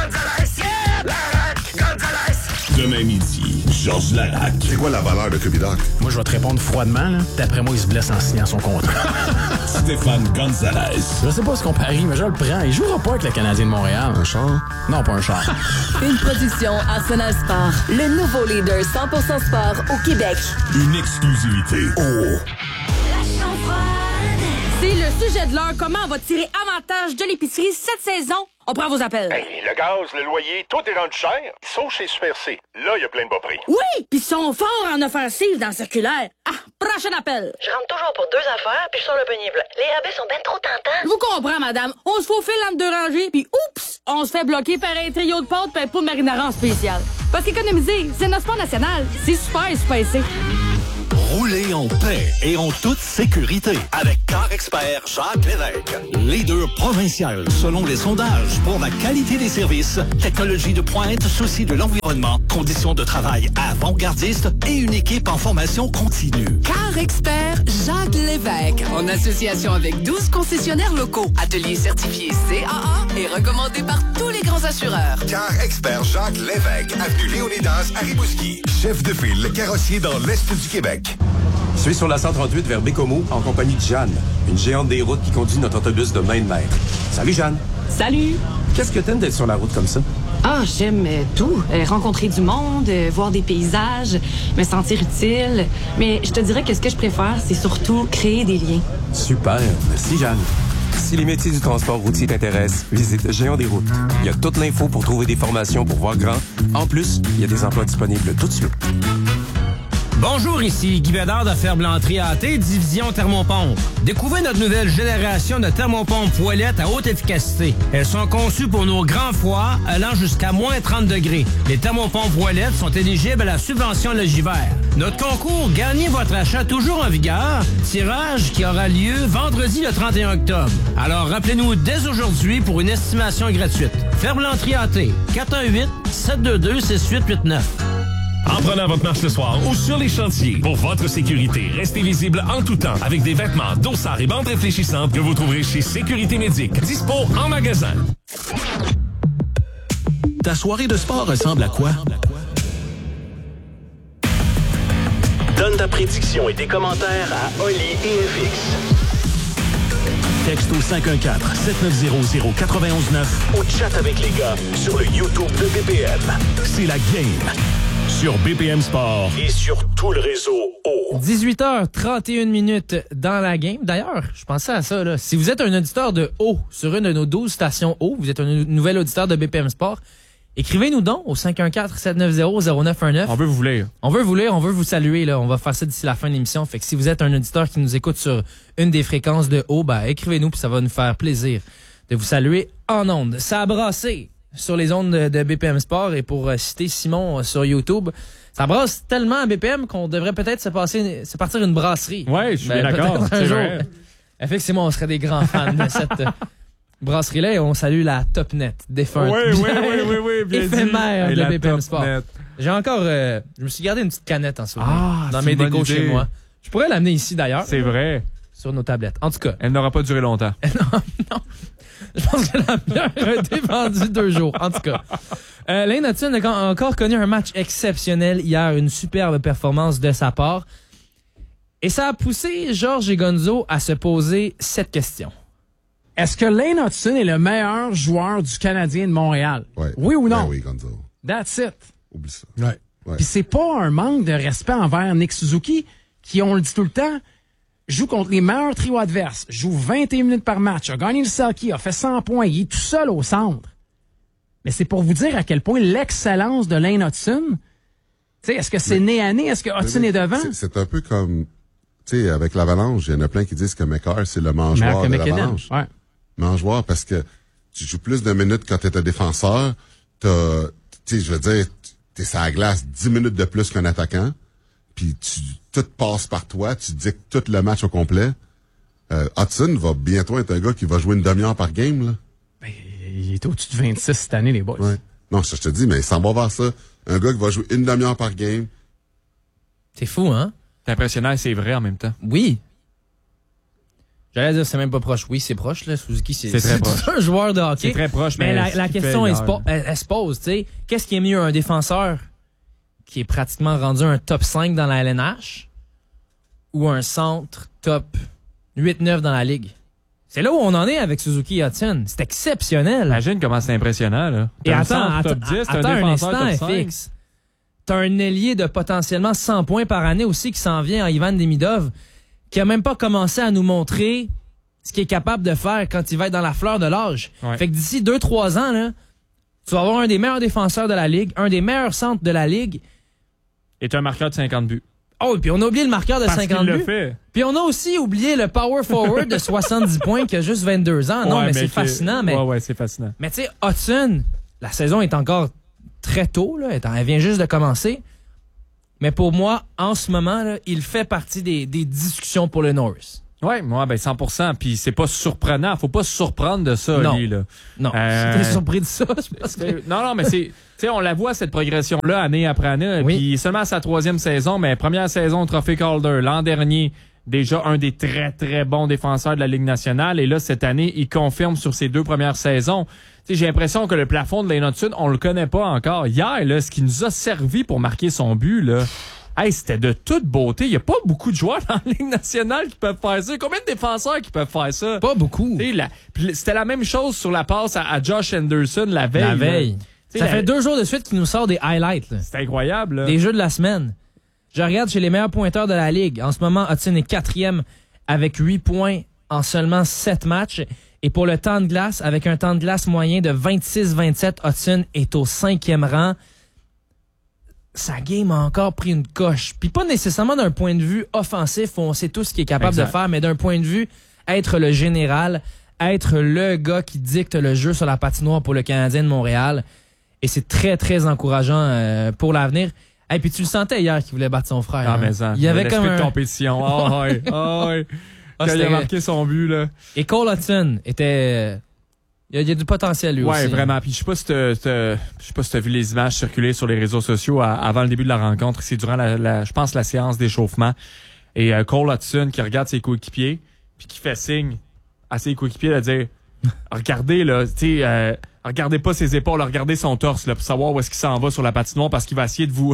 Demain midi, Georges Larac. C'est quoi la valeur de Cubidoc? Moi, je vais te répondre froidement. Là. D'après moi, il se blesse en signant son contrat. Stéphane Gonzalez. Je sais pas ce qu'on parie, mais je le prends. Il jouera pas avec le Canadien de Montréal. Un char? Non, pas un char. Une production Arsenal Sport. Le nouveau leader 100% sport au Québec. Une exclusivité. C'est le sujet de l'heure. Comment on va tirer avantage de l'épicerie cette saison? On prend vos appels. Hey, le gaz, le loyer, tout est rendu cher. Sauf chez Super C. Là, il y a plein de bas prix. Oui, puis ils sont forts en offensive dans le circulaire. Prochain appel. Je rentre toujours pour 2 affaires, puis je sors le panier blanc. Les rabais sont ben trop tentants. Je vous comprends, madame. On se faufile entre 2 rangées, puis oups, on se fait bloquer par un trio de pâtes et un pot de marinara en spécial. Parce qu'économiser, c'est notre sport national. C'est super, super, c'est. Roulez en paix et en toute sécurité avec Car Expert Jacques Lévesque. Leader provincial selon les sondages pour la qualité des services, technologie de pointe, souci de l'environnement, conditions de travail avant-gardistes et une équipe en formation continue. Car Expert Jacques Lévesque, en association avec 12 concessionnaires locaux, ateliers certifiés CAA et recommandés par tous les grands assureurs. Car Expert Jacques Lévesque, avenue Léonidas à Rimouski. Chef de file carrossier dans l'Est du Québec. Je suis sur la 138 vers Bécomo en compagnie de Jeanne, une géante des routes qui conduit notre autobus de main de maître. Salut Jeanne. Salut. Qu'est-ce que t'aimes d'être sur la route comme ça? Ah, j'aime tout. Rencontrer du monde, voir des paysages, me sentir utile. Mais je te dirais que ce que je préfère, c'est surtout créer des liens. Super. Merci Jeanne. Si les métiers du transport routier t'intéressent, visite Géant des routes. Il y a toute l'info pour trouver des formations pour voir grand. En plus, il y a des emplois disponibles tout de suite. Bonjour, ici Guy Bédard de Ferblanterie AT, division thermopompe. Découvrez notre nouvelle génération de thermopompes Ouellette à haute efficacité. Elles sont conçues pour nos grands froids allant jusqu'à moins 30 degrés. Les thermopompes Ouellette sont éligibles à la subvention Logivert. Notre concours Gagnez votre achat toujours en vigueur. Tirage qui aura lieu vendredi le 31 octobre. Alors rappelez-nous dès aujourd'hui pour une estimation gratuite. Ferblanterie AT, 418-722-6889. En prenant votre marche le soir ou sur les chantiers, pour votre sécurité, restez visible en tout temps avec des vêtements, dossards et bandes réfléchissantes que vous trouverez chez Sécurité Médic. Dispo en magasin. Ta soirée de sport ressemble à quoi? Donne ta prédiction et tes commentaires à Oli et FX. Texte au 514-7900-919 ou chat avec les gars sur le YouTube de BPM. C'est la game. Sur BPM Sport et sur tout le réseau O. 18h31 dans la game. D'ailleurs, je pensais à ça, là. Si vous êtes un auditeur de O sur une de nos 12 stations O, vous êtes un nouvel auditeur de BPM Sport, écrivez-nous donc au 514-790-0919. On veut vous lire. On veut vous lire, on veut vous saluer, là. On va faire ça d'ici la fin de l'émission. Fait que si vous êtes un auditeur qui nous écoute sur une des fréquences de O, ben, écrivez-nous puis ça va nous faire plaisir de vous saluer en ondes. Ça a brassé sur les ondes de BPM Sport et pour citer Simon sur YouTube, ça brasse tellement à BPM qu'on devrait peut-être se partir une brasserie. Ouais, je suis bien d'accord. Un jour. Effectivement, on serait des grands fans de cette brasserie-là et on salue la Topnet, défunte. Oui, bien éphémère dit. de Et BPM Sport. J'ai encore, je me suis gardé une petite canette en souvenir dans mes décos chez moi. Je pourrais l'amener ici d'ailleurs. C'est vrai. Sur nos tablettes. En tout cas. Elle n'aura pas duré longtemps. non. Je pense que la bière a été vendue 2 jours. En tout cas, Lane Hudson a encore connu un match exceptionnel hier, une superbe performance de sa part. Et ça a poussé Georges et Gonzo à se poser cette question. Est-ce que Lane Hudson est le meilleur joueur du Canadien de Montréal? Ouais. Oui ou non? Ben oui, Gonzo. That's it. Oublie ça. Ouais. Puis c'est pas un manque de respect envers Nick Suzuki, qui, on le dit tout le temps, joue contre les meilleurs trios adverses, joue 21 minutes par match, a gagné le Selkie, a fait 100 points, il est tout seul au centre. Mais c'est pour vous dire à quel point l'excellence de Lane Hudson, tu sais, est-ce que c'est nez à nez, est-ce que Hudson est devant? C'est un peu comme, tu sais, avec l'Avalanche, il y en a plein qui disent que McCarr, c'est le mangeoire de l'Avalanche. Ouais. Mangeoire parce que tu joues plus de minutes quand t'es un défenseur, tu sais, je veux dire, t'es sur la glace 10 minutes de plus qu'un attaquant, puis tout passe par toi, tu dictes tout le match au complet. Hudson va bientôt être un gars qui va jouer une demi-heure par game, là. Ben, il est au-dessus de 26 cette année, les boys. Ouais. Non, je te dis, mais il s'en va vers ça. Un gars qui va jouer une demi-heure par game. C'est fou, hein? C'est impressionnant et c'est vrai en même temps. Oui. J'allais dire, c'est même pas proche. Oui, c'est proche, là. Suzuki, c'est très proche. un joueur de hockey. C'est très proche, mais la question, elle se pose, tu sais. Qu'est-ce qui est mieux, un défenseur qui est pratiquement rendu un top 5 dans la LNH ou un centre top 8-9 dans la Ligue? C'est là où on en est avec Suzuki et Hudson. C'est exceptionnel. Imagine comment c'est impressionnant, là. Et attends, top 10, attends un instant, FX. T'as un ailier de potentiellement 100 points par année aussi qui s'en vient en Ivan Demidov, qui a même pas commencé à nous montrer ce qu'il est capable de faire quand il va être dans la fleur de l'âge. Ouais. Fait que d'ici 2-3 ans, là, tu vas avoir un des meilleurs défenseurs de la Ligue, un des meilleurs centres de la Ligue. Et un marqueur de 50 buts. Oh, et puis on a oublié le marqueur de 50 buts. Fait. Puis on a aussi oublié le power forward de 70 points qui a juste 22 ans. Non, mais c'est fascinant. Mais... Ouais, c'est fascinant. Mais tu sais, Hudson, la saison est encore très tôt, là. Elle vient juste de commencer. Mais pour moi, en ce moment, là, il fait partie des discussions pour le Norris. Ouais, moi, 100%. Puis c'est pas surprenant. Faut pas se surprendre de ça, non. lui, là. Non. T'es surpris de ça? Non, mais c'est... Tu sais, on la voit, cette progression-là, année après année. Oui. Puis seulement à sa 3e saison, mais première saison au Trophée Calder. L'an dernier, déjà un des très, très bons défenseurs de la Ligue nationale. Et là, cette année, il confirme sur ses 2 premières saisons. Tu sais, j'ai l'impression que le plafond de Lane Hutson, on le connaît pas encore. Hier, là, ce qui nous a servi pour marquer son but, là... Hey, c'était de toute beauté. Il n'y a pas beaucoup de joueurs dans la Ligue nationale qui peuvent faire ça. Combien de défenseurs qui peuvent faire ça? Pas beaucoup. C'était la même chose sur la passe à Josh Anderson la veille. Ça fait 2 jours de suite qu'il nous sort des highlights. C'est incroyable. Là. Des jeux de la semaine. Je regarde chez les meilleurs pointeurs de la Ligue. En ce moment, Hudson est 4e avec 8 points en seulement 7 matchs. Et pour le temps de glace, avec un temps de glace moyen de 26-27, Hudson est au 5e rang. Sa game a encore pris une coche. Puis pas nécessairement d'un point de vue offensif, où on sait tout ce qu'il est capable de faire, mais d'un point de vue être le général, être le gars qui dicte le jeu sur la patinoire pour le Canadien de Montréal. Et c'est très, très encourageant pour l'avenir. Et puis tu le sentais hier qu'il voulait battre son frère. Ah, mais ça. Il y avait comme de compétition. Ah, ouais. Quand il a marqué son but, là. Et Cole Hudson était... Il y a du potentiel, lui aussi. Ouais, vraiment. Puis je sais pas si t'as vu les images circuler sur les réseaux sociaux avant le début de la rencontre. C'est durant je pense, la séance d'échauffement. Et Cole Hudson qui regarde ses coéquipiers, puis qui fait signe à ses coéquipiers de dire regardez, là, tu sais, regardez pas ses épaules, regardez son torse, là, pour savoir où est-ce qu'il s'en va sur la patinoire, parce qu'il va essayer de vous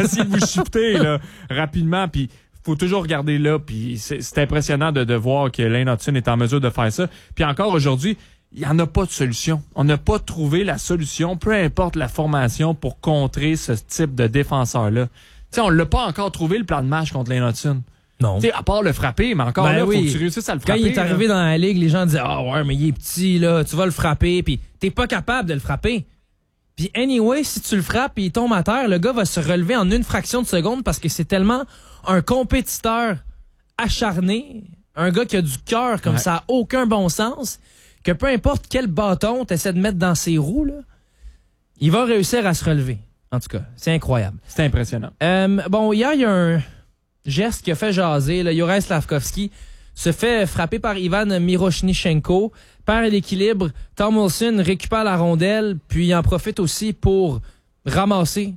shifter, là, rapidement. Puis faut toujours regarder là. Puis c'est impressionnant de voir que Lane Hutson est en mesure de faire ça. Puis encore aujourd'hui, il n'y en a pas de solution. On n'a pas trouvé la solution, peu importe la formation, pour contrer ce type de défenseur-là. T'sais, on l'a pas encore trouvé, le plan de match contre Lane Hutson. Non. T'sais, à part le frapper, mais encore faut que tu réussisses à le frapper. Quand il est arrivé dans la Ligue, les gens disaient « Ah ouais, mais il est petit, là, tu vas le frapper. » Puis t'es pas capable de le frapper. Puis anyway, si tu le frappes et il tombe à terre, le gars va se relever en une fraction de seconde parce que c'est tellement un compétiteur acharné, un gars qui a du cœur comme ça a aucun bon sens, que peu importe quel bâton tu essaies de mettre dans ses roues, là, il va réussir à se relever. En tout cas, c'est incroyable. C'est impressionnant. Bon, hier, il y a un geste qui a fait jaser. Là, Juraj Slafkovský se fait frapper par Ivan Miroshnichenko, perd l'équilibre. Tom Wilson récupère la rondelle, puis il en profite aussi pour ramasser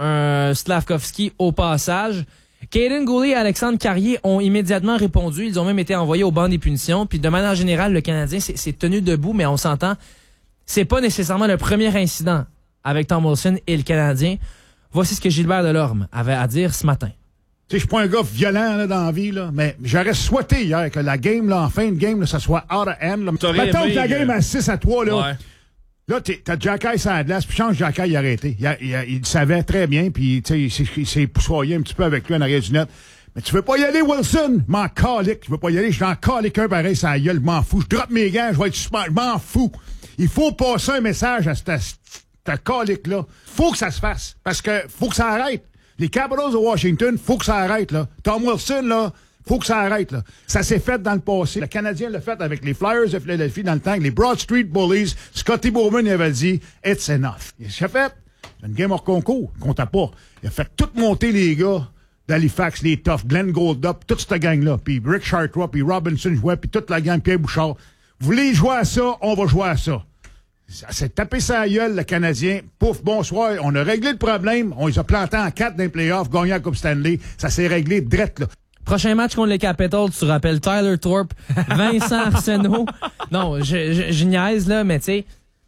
Slafkovský au passage. Kaden Goulet et Alexandre Carrier ont immédiatement répondu. Ils ont même été envoyés au banc des punitions. Puis de manière générale, le Canadien s'est tenu debout, mais on s'entend, c'est pas nécessairement le premier incident avec Tom Wilson et le Canadien. Voici ce que Gilbert Delorme avait à dire ce matin. Tu sais, je suis pas un gars violent là, dans la vie, là, mais j'aurais souhaité hier que la game, là, en fin de game, là, ça soit out of hand. Mettons que la game à 6-3, là. Ouais. Là, t'as Jacky sur la glace, puis change Jacky, il a arrêté. Il savait très bien, puis il s'est poussoyé un petit peu avec lui en arrière du net. Mais tu veux pas y aller, Wilson? M'en calique. Je veux pas y aller, je suis en calique un pareil, ça la gueule, je m'en fous. Je droppe mes gants, je vais être super, je m'en fous. Il faut passer un message à cette calique-là. Faut que ça se fasse, parce que faut que ça arrête. Les Capitals de Washington, faut que ça arrête, là. Tom Wilson, là, faut que ça arrête, là. Ça s'est fait dans le passé. Le Canadien l'a fait avec les Flyers de Philadelphie dans le temps, les Broad Street Bullies. Scotty Bowman avait dit « It's enough ». Il a fait une game hors concours, il comptait pas. Il a fait tout monter les gars d'Halifax, les Toughs, Glenn Goldup, toute cette gang-là. Puis Rick Chartrand, puis Robinson jouait, puis toute la gang, Pierre Bouchard. Vous voulez jouer à ça, on va jouer à ça. Ça s'est tapé sa gueule, le Canadien. Pouf, bonsoir. On a réglé le problème. On les a plantés en 4 dans les playoffs, gagné la Coupe Stanley. Ça s'est réglé drette, là. Prochain match contre les Capitals, tu rappelles Tyler Thorpe, Vincent Arsenault. Non, je niaise, là, mais tu sais,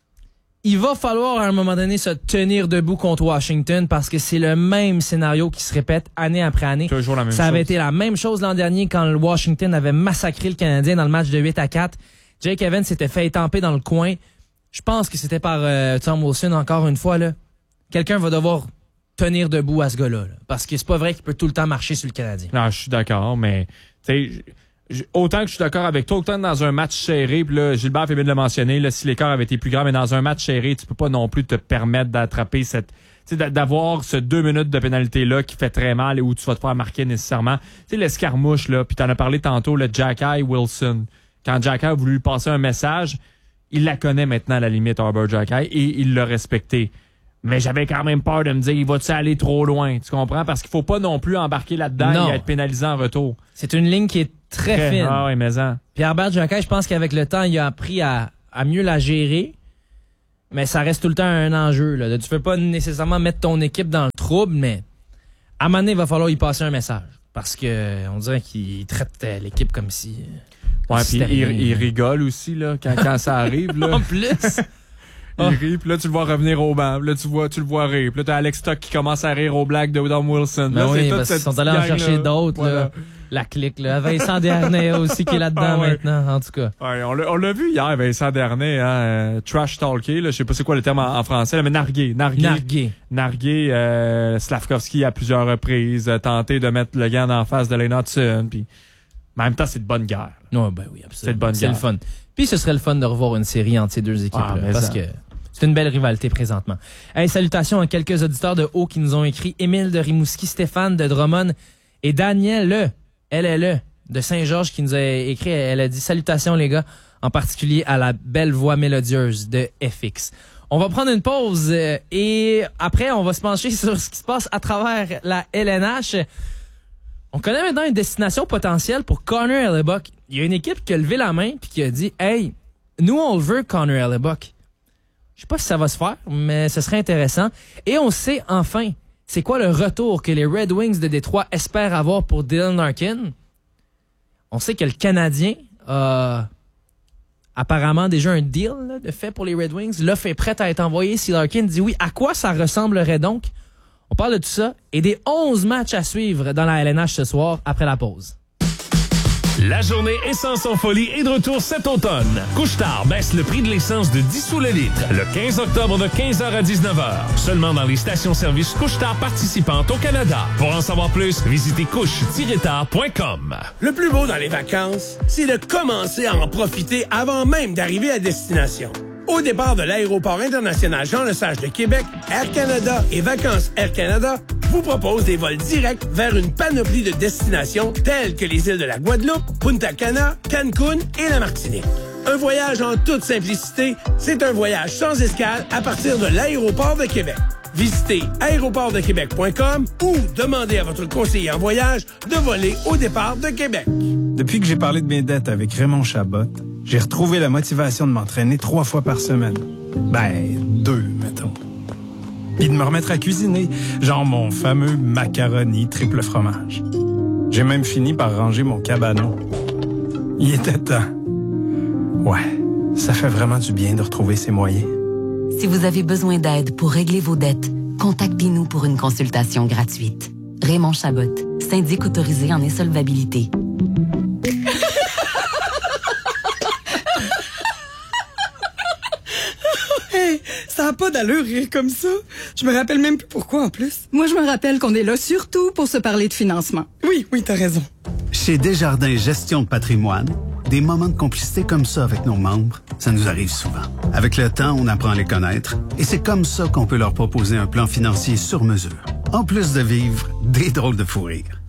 il va falloir à un moment donné se tenir debout contre Washington parce que c'est le même scénario qui se répète année après année. Toujours la même chose. Ça avait été la même chose l'an dernier quand le Washington avait massacré le Canadien dans le match de 8-4. Jake Evans s'était fait étamper dans le coin. Je pense que c'était par Tom Wilson, encore une fois, là. Quelqu'un va devoir tenir debout à ce gars-là, là, parce que c'est pas vrai qu'il peut tout le temps marcher sur le Canadien. Non, je suis d'accord, mais autant que je suis d'accord avec toi, autant dans un match serré, puis là, Gilbert fait bien de le mentionner, là, si l'écart avait été plus grand, mais dans un match serré, tu peux pas non plus te permettre d'attraper d'avoir ce 2 minutes de pénalité-là qui fait très mal et où tu vas te faire marquer nécessairement. Tu sais, l'escarmouche, là, puis t'en as parlé tantôt, le Jacky Wilson. Quand Jacky a voulu lui passer un message, il la connaît maintenant, à la limite, Arbor Jacky, et il l'a respecté. Mais j'avais quand même peur de me dire, il va-tu aller trop loin? Tu comprends? Parce qu'il faut pas non plus embarquer là-dedans et être pénalisé en retour. C'est une ligne qui est très fine. Ah oui, mais ça. Puis Herbert Jacquet, je pense qu'avec le temps, il a appris à mieux la gérer. Mais ça reste tout le temps un enjeu. Là. Tu peux pas nécessairement mettre ton équipe dans le trouble, mais à un moment donné, il va falloir y passer un message. Parce que on dirait qu'il traite l'équipe comme si... Ouais, puis il rigole aussi là, quand ça arrive. Là. En plus... Il rit, puis là, tu le vois revenir au banc. Là, tu le vois rire. Puis là, t'as Alex Stock qui commence à rire aux blagues de Dom Wilson. Ben là, oui, parce qu'ils sont allés en chercher d'autres. Voilà. Là. La clique, là. Vincent Dernay aussi qui est là-dedans maintenant, en tout cas. Ouais, on l'a vu hier, Vincent Dernay, hein, trash talker, là. Je sais pas c'est quoi le terme en français, là, mais narguer. Slavkovski à plusieurs reprises, tenté de mettre le gant en face de Lane Hudson. Puis, en même temps, c'est de bonne guerre. Non, ben oui, absolument. C'est de bonne guerre. C'est le fun. Puis ce serait le fun de revoir une série entre ces deux équipes, parce que c'est une belle rivalité présentement. Hey, salutations à quelques auditeurs de haut qui nous ont écrit. Émile de Rimouski, Stéphane de Drummond et Daniel LLE de Saint-Georges qui nous a écrit. Elle a dit salutations les gars, en particulier à la belle voix mélodieuse de FX. On va prendre une pause et après on va se pencher sur ce qui se passe à travers la LNH. On connaît maintenant une destination potentielle pour Connor Hellebuyck. Il y a une équipe qui a levé la main puis qui a dit « Hey, nous, on le veut, Connor Hellebuyck. » Je sais pas si ça va se faire, mais ce serait intéressant. Et on sait enfin c'est quoi le retour que les Red Wings de Détroit espèrent avoir pour Dylan Larkin. On sait que le Canadien a apparemment déjà un deal là, de fait pour les Red Wings. L'offre est prête à être envoyée si Larkin dit oui. À quoi ça ressemblerait donc? On parle de tout ça et des 11 matchs à suivre dans la LNH ce soir après la pause. La journée Essence en folie est de retour cet automne. Couche-Tard baisse le prix de l'essence de 10 sous le litre le 15 octobre de 15h à 19h. Seulement dans les stations-service Couche-Tard participantes au Canada. Pour en savoir plus, visitez couche-tard.com. Le plus beau dans les vacances, c'est de commencer à en profiter avant même d'arriver à destination. Au départ de l'aéroport international Jean-Lesage de Québec, Air Canada et Vacances Air Canada vous proposent des vols directs vers une panoplie de destinations telles que les îles de la Guadeloupe, Punta Cana, Cancun et la Martinique. Un voyage en toute simplicité, c'est un voyage sans escale à partir de l'aéroport de Québec. Visitez aéroportdequebec.com ou demandez à votre conseiller en voyage de voler au départ de Québec. Depuis que j'ai parlé de mes dettes avec Raymond Chabot, j'ai retrouvé la motivation de m'entraîner 3 fois par semaine. 2, mettons. Puis de me remettre à cuisiner, genre mon fameux macaroni triple fromage. J'ai même fini par ranger mon cabanon. Il était temps. Ouais, ça fait vraiment du bien de retrouver ses moyens. Si vous avez besoin d'aide pour régler vos dettes, contactez-nous pour une consultation gratuite. Raymond Chabot, syndic autorisé en insolvabilité. Hey, ça n'a pas d'allure rire comme ça. Je me rappelle même plus pourquoi en plus. Moi, je me rappelle qu'on est là surtout pour se parler de financement. Oui, t'as raison. Chez Desjardins Gestion de patrimoine, des moments de complicité comme ça avec nos membres, ça nous arrive souvent. Avec le temps, on apprend à les connaître et c'est comme ça qu'on peut leur proposer un plan financier sur mesure. En plus de vivre des drôles de fou rire.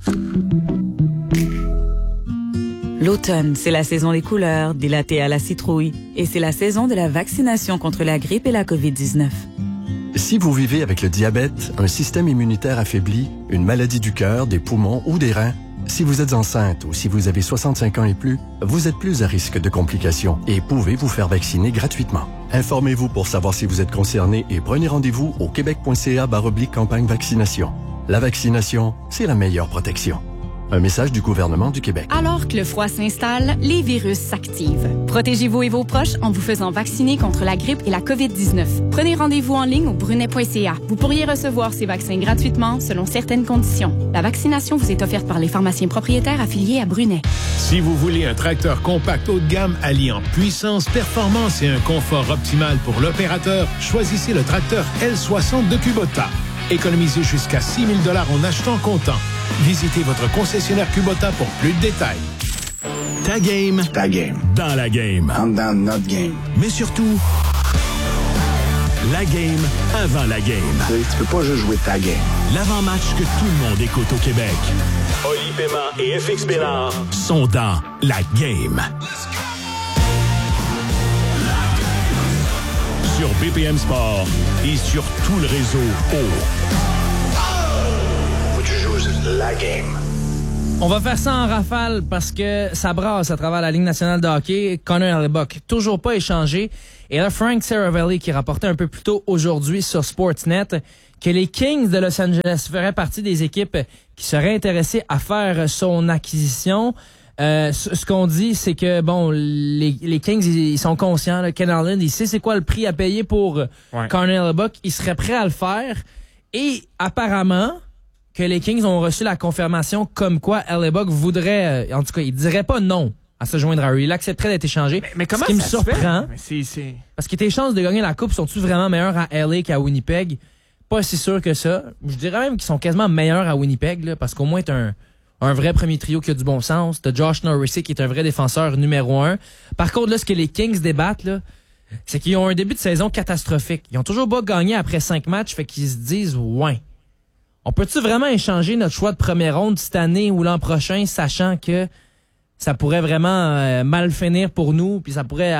L'automne, c'est la saison des couleurs, des lattés à la citrouille. Et c'est la saison de la vaccination contre la grippe et la COVID-19. Si vous vivez avec le diabète, un système immunitaire affaibli, une maladie du cœur, des poumons ou des reins, si vous êtes enceinte ou si vous avez 65 ans et plus, vous êtes plus à risque de complications et pouvez vous faire vacciner gratuitement. Informez-vous pour savoir si vous êtes concerné et prenez rendez-vous au québec.ca/campagne vaccination. La vaccination, c'est la meilleure protection. Un message du gouvernement du Québec. Alors que le froid s'installe, les virus s'activent. Protégez-vous et vos proches en vous faisant vacciner contre la grippe et la COVID-19. Prenez rendez-vous en ligne au brunet.ca. Vous pourriez recevoir ces vaccins gratuitement selon certaines conditions. La vaccination vous est offerte par les pharmaciens propriétaires affiliés à Brunet. Si vous voulez un tracteur compact haut de gamme alliant puissance, performance et un confort optimal pour l'opérateur, choisissez le tracteur L60 de Kubota. Économisez jusqu'à 6 000 $ en achetant comptant. Visitez votre concessionnaire Kubota pour plus de détails. Ta game. Ta game. Dans la game. Dans notre game. Mais surtout, la game avant la game. Tu peux pas juste jouer ta game. L'avant-match que tout le monde écoute au Québec. Oli Paiement et FX Bénard sont dans la game. sur BPM Sport et sur tout le réseau Où tu joues la game. On va faire ça en rafale parce que ça brasse à travers la Ligue nationale de hockey. Connor Hellebuyck, toujours pas échangé. Et là, Frank Seravalli qui rapportait un peu plus tôt aujourd'hui sur Sportsnet que les Kings de Los Angeles feraient partie des équipes qui seraient intéressées à faire son acquisition. Ce qu'on dit, c'est que bon, les Kings, ils sont conscients. Là, Ken Harlan, il sait c'est quoi le prix à payer pour Connor Hellebuyck. Il serait prêt à le faire. Et apparemment, que les Kings ont reçu la confirmation comme quoi Hellebuyck voudrait, en tout cas, il dirait pas non à se joindre à eux. Il accepterait d'être échangé. Mais comment ce qui me ça se surprend, fait? parce que tes chances de gagner la coupe sont-tu vraiment meilleures à LA qu'à Winnipeg? Pas si sûr que ça. Je dirais même qu'ils sont quasiment meilleurs à Winnipeg, là, parce qu'au moins t'as un vrai premier trio qui a du bon sens. T'as Josh Norris qui est un vrai défenseur numéro 1. Par contre, là, ce que les Kings débattent, là, c'est qu'ils ont un début de saison catastrophique. Ils ont toujours pas gagné après 5 matchs, fait qu'ils se disent, ouais. On peut-tu vraiment échanger notre choix de première ronde cette année ou l'an prochain, sachant que ça pourrait vraiment mal finir pour nous, puis ça pourrait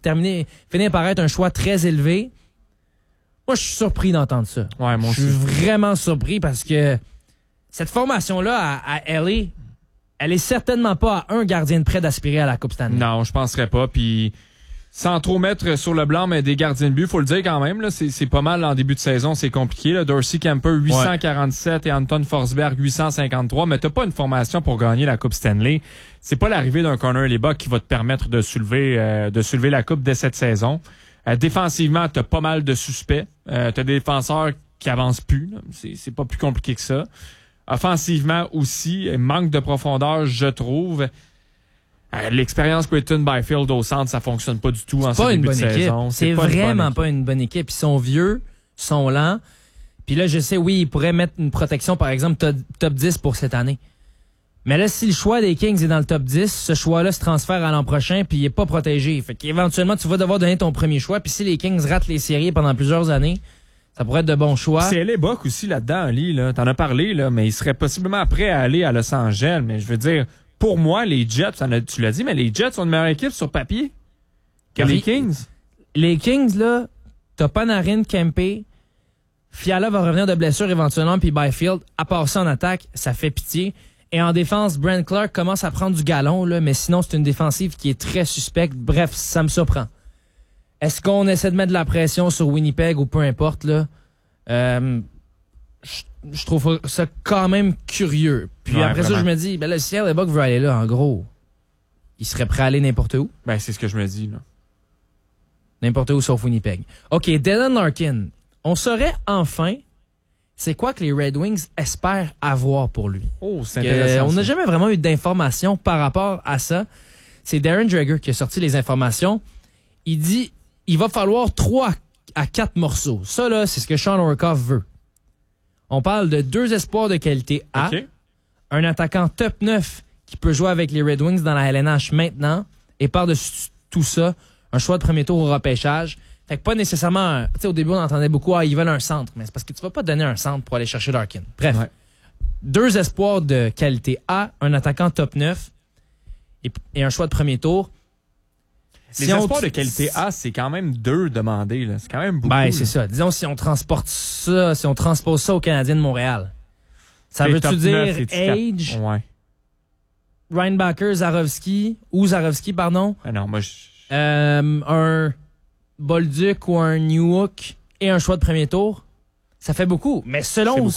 finir par être un choix très élevé? Moi, je suis surpris d'entendre ça. Ouais, moi je suis vraiment surpris parce que cette formation-là à LA, elle est certainement pas à un gardien de près d'aspirer à la Coupe Stanley. Non, je penserais pas. Puis sans trop mettre sur le blanc, mais des gardiens de but, faut le dire quand même, là, c'est pas mal en début de saison, c'est compliqué. Là. Dorsey Kemper, 847 et Anton Forsberg, 853, mais t'as pas une formation pour gagner la Coupe Stanley. C'est pas l'arrivée d'un Connor Hellebuyck qui va te permettre de soulever la Coupe dès cette saison. Défensivement, t'as pas mal de suspects. T'as des défenseurs qui avancent plus. Là. C'est pas plus compliqué que ça. Offensivement aussi, manque de profondeur, je trouve. L'expérience Quinton Byfield au centre, ça fonctionne pas du tout en ce début de saison. C'est vraiment pas une bonne équipe. Ils sont vieux, sont lents. Puis là, je sais, oui, ils pourraient mettre une protection, par exemple, top 10 pour cette année. Mais là, si le choix des Kings est dans le top 10, ce choix-là se transfère à l'an prochain puis il est pas protégé. Fait qu'éventuellement, tu vas devoir donner ton premier choix. Puis si les Kings ratent les séries pendant plusieurs années, ça pourrait être de bons choix. C'est Hellebuyck aussi là-dedans, Ali, là. T'en as parlé, là, mais il serait possiblement prêt à aller à Los Angeles. Mais je veux dire, pour moi, les Jets, tu l'as dit, mais les Jets sont une meilleure équipe sur papier que les Kings. Les Kings, là, t'as Panarin, Kempe, Fiala va revenir de blessure éventuellement, puis Byfield, à part ça en attaque, ça fait pitié. Et en défense, Brent Clark commence à prendre du galon, là, mais sinon, c'est une défensive qui est très suspecte. Bref, ça me surprend. Est-ce qu'on essaie de mettre de la pression sur Winnipeg ou peu importe, là? Je trouve ça quand même curieux. Puis après vraiment. Ça, je me dis, ben là, si Hellebuyck veut aller là, en gros, il serait prêt à aller n'importe où. Ben, c'est ce que je me dis, là. N'importe où sauf Winnipeg. OK, Dylan Larkin. On saurait enfin c'est quoi que les Red Wings espèrent avoir pour lui. Oh, c'est intéressant. On n'a jamais vraiment eu d'informations par rapport à ça. C'est Darren Dreger qui a sorti les informations. Il dit, il va falloir 3 à 4 morceaux. Ça, là, c'est ce que Sean Orkoff veut. On parle de 2 espoirs de qualité A, un attaquant top 9 qui peut jouer avec les Red Wings dans la LNH maintenant, et par-dessus tout ça, un choix de premier tour au repêchage. Fait que pas nécessairement... Tu sais, au début, on entendait beaucoup, ils veulent un centre, mais c'est parce que tu vas pas donner un centre pour aller chercher Larkin. Bref, 2 espoirs de qualité A, un attaquant top 9 et un choix de premier tour. Les espoirs de qualité A, c'est quand même 2 demandés. Là. C'est quand même beaucoup. Ben, c'est ça. Disons, si on transpose ça aux Canadiens de Montréal, ça veut-tu dire Age, Reinbacher, Zarovski, pardon? Ah non, moi, un Bolduc ou un Newhook et un choix de premier tour, ça fait beaucoup. Mais selon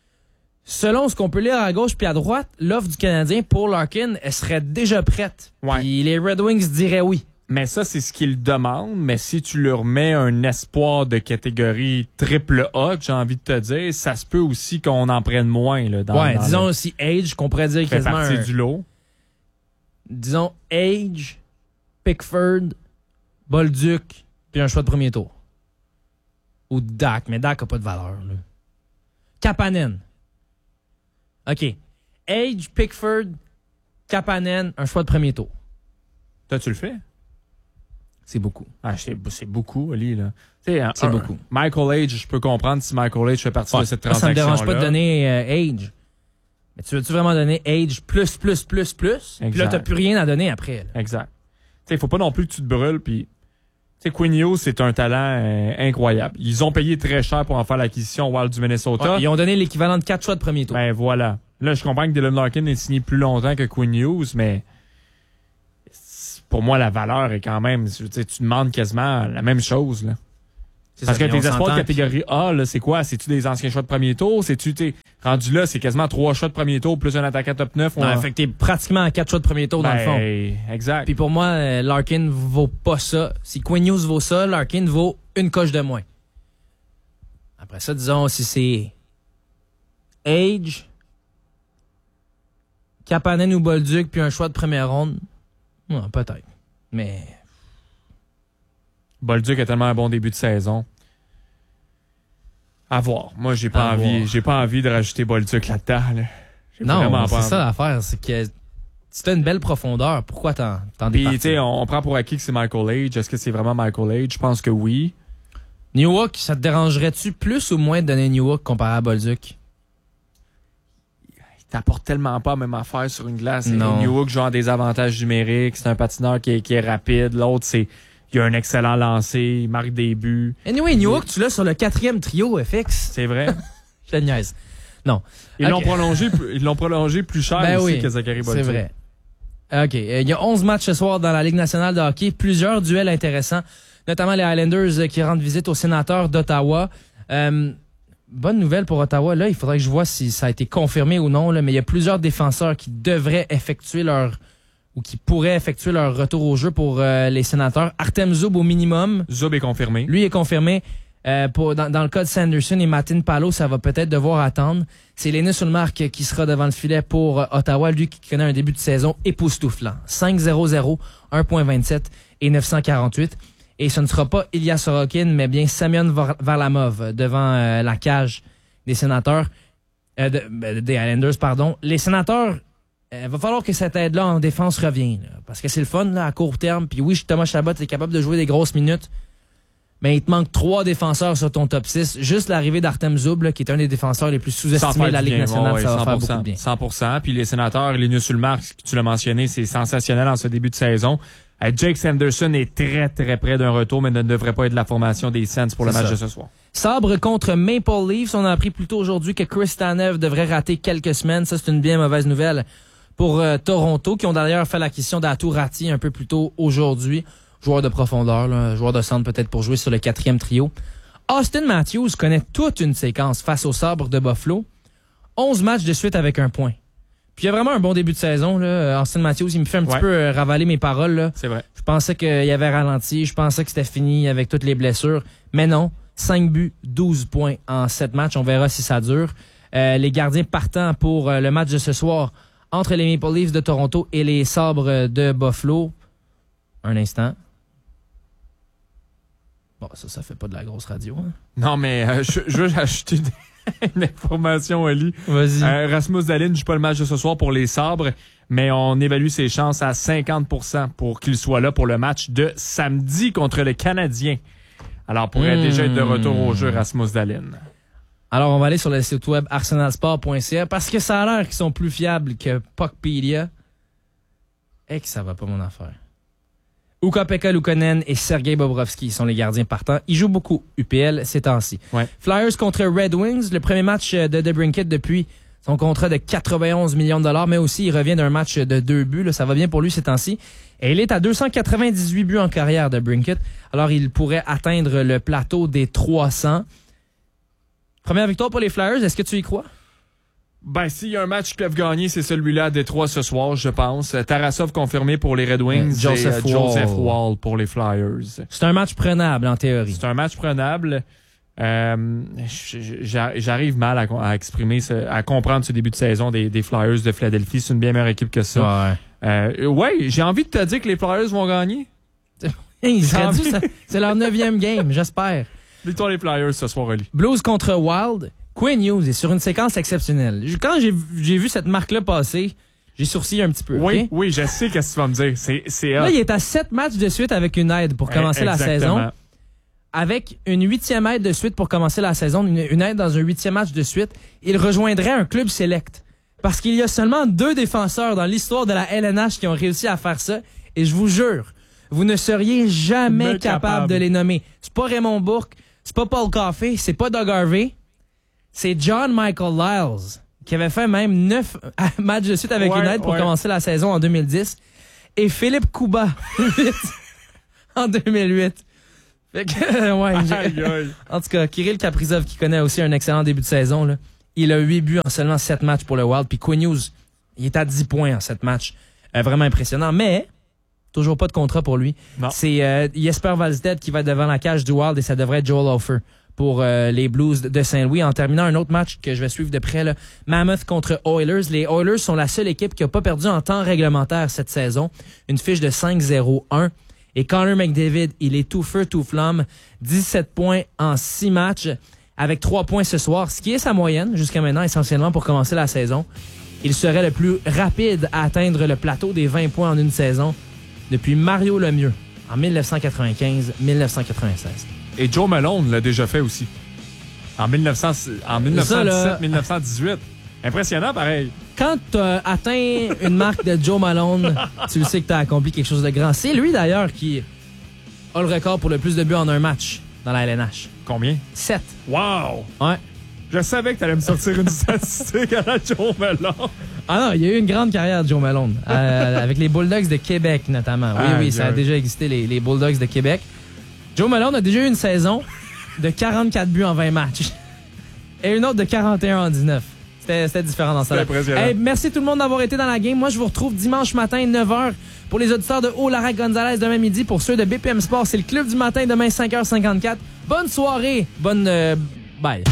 ce qu'on peut lire à gauche puis à droite, l'offre du Canadien pour Larkin, elle serait déjà prête. Puis les Red Wings diraient oui. Mais ça, c'est ce qu'ils demandent. Mais si tu leur mets un espoir de catégorie triple A, j'ai envie de te dire, ça se peut aussi qu'on en prenne moins. Là, disons aussi Age, qu'on pourrait dire quasiment partie du lot. Disons Age, Pickford, Bolduc, puis un choix de premier tour. Ou Dak, mais Dak n'a pas de valeur. Là. Kapanen. OK. Age, Pickford, Kapanen, un choix de premier tour. Toi, tu le fais? C'est beaucoup. Ah, c'est beaucoup, Ali. Là. C'est beaucoup. Michael Age, je peux comprendre si Michael Age fait partie de cette transaction-là. Ça me dérange pas de donner Age. Mais tu veux-tu vraiment donner Age plus? Puis là, t'as plus rien à donner après. Là. Exact. Il faut pas non plus que tu te brûles. Puis sais, Quinn Hughes, c'est un talent incroyable. Ils ont payé très cher pour en faire l'acquisition au Wild du Minnesota. Ouais, ils ont donné l'équivalent de 4 choix de premier tour. Ben voilà. Là, je comprends que Dylan Larkin est signé plus longtemps que Quinn Hughes, mais pour moi, la valeur est quand même... Tu demandes quasiment la même chose, là. Parce que tes espoirs de catégorie A, là, c'est quoi? C'est-tu des anciens choix de premier tour? C'est-tu, rendu là, c'est quasiment 3 choix de premier tour plus un attaquant top 9? Non, fait que t'es pratiquement à 4 choix de premier tour dans le fond. Exact. Puis pour moi, Larkin vaut pas ça. Si Quinn Hughes vaut ça, Larkin vaut une coche de moins. Après ça, disons, si c'est Age, Kapanen ou Bolduc, puis un choix de première ronde, peut-être. Mais... Bolduc a tellement un bon début de saison. À voir. Moi, j'ai pas envie de rajouter Bolduc là-dedans. Là. Non, c'est ça l'affaire. C'est que si t'as une belle profondeur, pourquoi t'en Puis, tu sais, on prend pour acquis que c'est Michael Age. Est-ce que c'est vraiment Michael Age? Je pense que oui. Newhook, ça te dérangerait-tu plus ou moins de donner Newhook comparé à Bolduc? Il t'apporte tellement pas la même affaire sur une glace. Non. Newhook joue en des avantages numériques. C'est un patineur qui est rapide. L'autre, il a un excellent lancer, il marque des buts. Anyway, Newhook, tu l'as sur le 4e trio FX. C'est vrai. Je te niaise. Non. Ils l'ont prolongé plus cher aussi que Zachary Bolduc. C'est vrai. OK. Il y a 11 matchs ce soir dans la Ligue nationale de hockey. Plusieurs duels intéressants, notamment les Highlanders qui rendent visite aux Sénateurs d'Ottawa. Bonne nouvelle pour Ottawa. Là, il faudrait que je vois si ça a été confirmé ou non, là, mais il y a plusieurs défenseurs qui devraient effectuer qui pourraient effectuer leur retour au jeu pour les Sénateurs. Artem Zub au minimum. Zub est confirmé. Lui est confirmé. Dans le cas de Sanderson et Martin Palo, ça va peut-être devoir attendre. C'est Linus Ullmark qui sera devant le filet pour Ottawa, lui qui connaît un début de saison époustouflant. 5-0-0, 1.27 et 948. Et ce ne sera pas Ilya Sorokin, mais bien Semyon Varlamov devant la cage des Sénateurs, des Highlanders, pardon. Les Sénateurs, va falloir que cette aide-là en défense revienne, là, parce que c'est le fun là, à court terme. Puis oui, Thomas Chabot est capable de jouer des grosses minutes, mais il te manque 3 défenseurs sur ton top 6. Juste l'arrivée d'Artem Zub, là, qui est un des défenseurs les plus sous-estimés de la Ligue nationale, ça va faire beaucoup de bien. 100%. Puis les Sénateurs, Linus Ullmark, tu l'as mentionné, c'est sensationnel en ce début de saison. Jake Sanderson est très, très près d'un retour, mais ne devrait pas être de la formation des Sens pour le match de ce soir. Sabre contre Maple Leafs. On a appris plus tôt aujourd'hui que Chris Tanev devrait rater quelques semaines. Ça, c'est une bien mauvaise nouvelle pour Toronto, qui ont d'ailleurs fait l'acquisition d'Aatu Ratti un peu plus tôt aujourd'hui. Joueur de profondeur, là, joueur de centre peut-être pour jouer sur le 4e trio. Austin Matthews connaît toute une séquence face au Sabre de Buffalo. 11 matchs de suite avec un point. Puis il y a vraiment un bon début de saison. Là. Austin Matthews, il me fait un petit peu ravaler mes paroles. Là. C'est vrai. Je pensais qu'il avait ralenti. Je pensais que c'était fini avec toutes les blessures. Mais non. 5 buts, 12 points en 7 matchs. On verra si ça dure. Les gardiens partant pour le match de ce soir entre les Maple Leafs de Toronto et les Sabres de Buffalo. Un instant. Bon, ça fait pas de la grosse radio. Hein? Non, mais je veux ajouter une information, Oli. Vas-y. Rasmus Dahlin ne joue pas le match de ce soir pour les Sabres, mais on évalue ses chances à 50% pour qu'il soit là pour le match de samedi contre le Canadien. Alors, pourrait déjà être de retour au jeu, Rasmus Dahlin. Alors, on va aller sur le site web arsenalsport.ca parce que ça a l'air qu'ils sont plus fiables que Puckpedia. Et que ça va pas mon affaire. Ukko-Pekka Luukkonen et Sergei Bobrovsky sont les gardiens partants. Ils jouent beaucoup UPL ces temps-ci. Ouais. Flyers contre Red Wings, le premier match de DeBrincat depuis son contrat de 91 millions de dollars, mais aussi il revient d'un match de 2 buts. Là, ça va bien pour lui ces temps-ci. Et il est à 298 buts en carrière de DeBrincat. Alors il pourrait atteindre le plateau des 300. Première victoire pour les Flyers, est-ce que tu y crois? Ben, s'il y a un match qu'ils peuvent gagner, c'est celui-là à Détroit ce soir, je pense. Tarasov confirmé pour les Red Wings. Joseph Wall pour les Flyers. C'est un match prenable, en théorie. C'est un match prenable. J'arrive mal à exprimer, à comprendre ce début de saison des Flyers de Philadelphie. C'est une bien meilleure équipe que ça. Ouais, j'ai envie de te dire que les Flyers vont gagner. C'est leur 9e game, j'espère. Victoire les Flyers ce soir, Oli. Blues contre Wild. Quinn Hughes est sur une séquence exceptionnelle. Quand j'ai vu cette marque-là passer, j'ai sourcillé un petit peu. Oui, okay? Oui, je sais qu'est-ce que tu vas me dire. Là, il est à 7 matchs de suite avec une aide pour commencer la saison. Avec une 8e aide de suite pour commencer la saison, une aide dans un 8e match de suite, il rejoindrait un club select. Parce qu'il y a seulement 2 défenseurs dans l'histoire de la LNH qui ont réussi à faire ça. Et je vous jure, vous ne seriez jamais capable de les nommer. C'est pas Raymond Bourque, c'est pas Paul Coffey, c'est pas Doug Harvey, c'est John Michael Lyles, qui avait fait même 9 matchs de suite avec United pour commencer la saison en 2010, et Philippe Couba en 2008. Fait que, en tout cas, Kirill Kaprizov, qui connaît aussi un excellent début de saison, là, il a 8 buts en seulement 7 matchs pour le Wild. Puis Quinn Hughes, il est à 10 points en 7 matchs. Vraiment impressionnant. Mais, toujours pas de contrat pour lui. Non. C'est Jesper Wallstedt qui va être devant la cage du Wild et ça devrait être Joel Hofer pour les Blues de Saint-Louis. En terminant un autre match que je vais suivre de près, là, Mammoth contre Oilers. Les Oilers sont la seule équipe qui n'a pas perdu en temps réglementaire cette saison. Une fiche de 5-0-1. Et Connor McDavid, il est tout feu, tout flamme. 17 points en 6 matchs avec 3 points ce soir, ce qui est sa moyenne jusqu'à maintenant, essentiellement pour commencer la saison. Il serait le plus rapide à atteindre le plateau des 20 points en une saison depuis Mario Lemieux en 1995-1996. Et Joe Malone l'a déjà fait aussi. En 1917-1918. Impressionnant, pareil. Quand tu as atteint une marque de Joe Malone, tu le sais que tu as accompli quelque chose de grand. C'est lui, d'ailleurs, qui a le record pour le plus de buts en un match dans la LNH. Combien? 7. Wow! Ouais. Je savais que tu allais me sortir une statistique à la Joe Malone. Ah non, il y a eu une grande carrière de Joe Malone, avec les Bulldogs de Québec, notamment. Oui, ça a déjà existé, les Bulldogs de Québec. Joe Malone a déjà eu une saison de 44 buts en 20 matchs et une autre de 41 en 19. C'était différent dans ça. Hey, merci tout le monde d'avoir été dans la game. Moi, je vous retrouve dimanche matin, 9h, pour les auditeurs de Haut-Larac Gonzalez demain midi. Pour ceux de BPM Sport, c'est le club du matin demain, 5h54. Bonne soirée. Bonne... bye.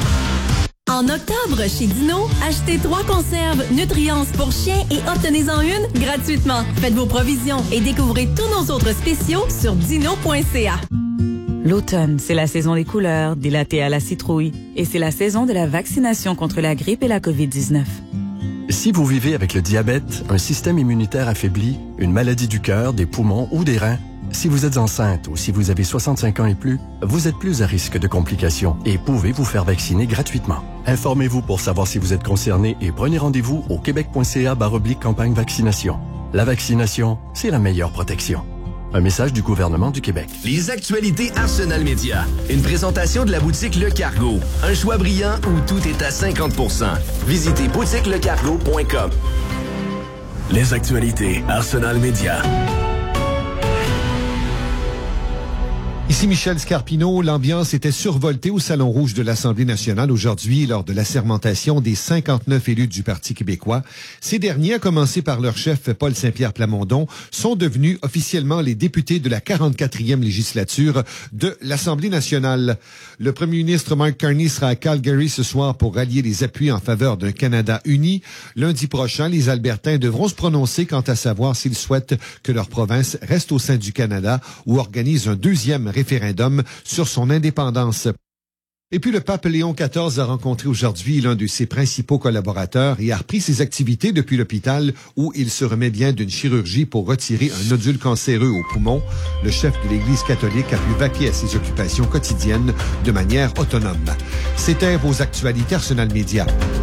En octobre, chez Dino, achetez 3 conserves Nutriance pour chiens et obtenez-en une gratuitement. Faites vos provisions et découvrez tous nos autres spéciaux sur dino.ca. L'automne, c'est la saison des couleurs, des lattés à la citrouille. Et c'est la saison de la vaccination contre la grippe et la COVID-19. Si vous vivez avec le diabète, un système immunitaire affaibli, une maladie du cœur, des poumons ou des reins, si vous êtes enceinte ou si vous avez 65 ans et plus, vous êtes plus à risque de complications et pouvez vous faire vacciner gratuitement. Informez-vous pour savoir si vous êtes concerné et prenez rendez-vous au québec.ca/campagne vaccination. La vaccination, c'est la meilleure protection. Un message du gouvernement du Québec. Les actualités Arsenal Média. Une présentation de la boutique Le Cargo. Un choix brillant où tout est à 50%. Visitez boutiquelecargo.com. Les actualités Arsenal Média. Ici Michel Scarpino. L'ambiance était survoltée au Salon Rouge de l'Assemblée nationale aujourd'hui lors de l'assermentation des 59 élus du Parti québécois. Ces derniers, à commencer par leur chef Paul Saint-Pierre Plamondon, sont devenus officiellement les députés de la 44e législature de l'Assemblée nationale. Le premier ministre Mark Carney sera à Calgary ce soir pour rallier les appuis en faveur d'un Canada uni. Lundi prochain, les Albertains devront se prononcer quant à savoir s'ils souhaitent que leur province reste au sein du Canada ou organise un deuxième référendum sur son indépendance. Et puis le pape Léon XIV a rencontré aujourd'hui l'un de ses principaux collaborateurs et a repris ses activités depuis l'hôpital où il se remet bien d'une chirurgie pour retirer un nodule cancéreux au poumon. Le chef de l'Église catholique a pu vaquer à ses occupations quotidiennes de manière autonome. C'était vos actualités Arsenal Média.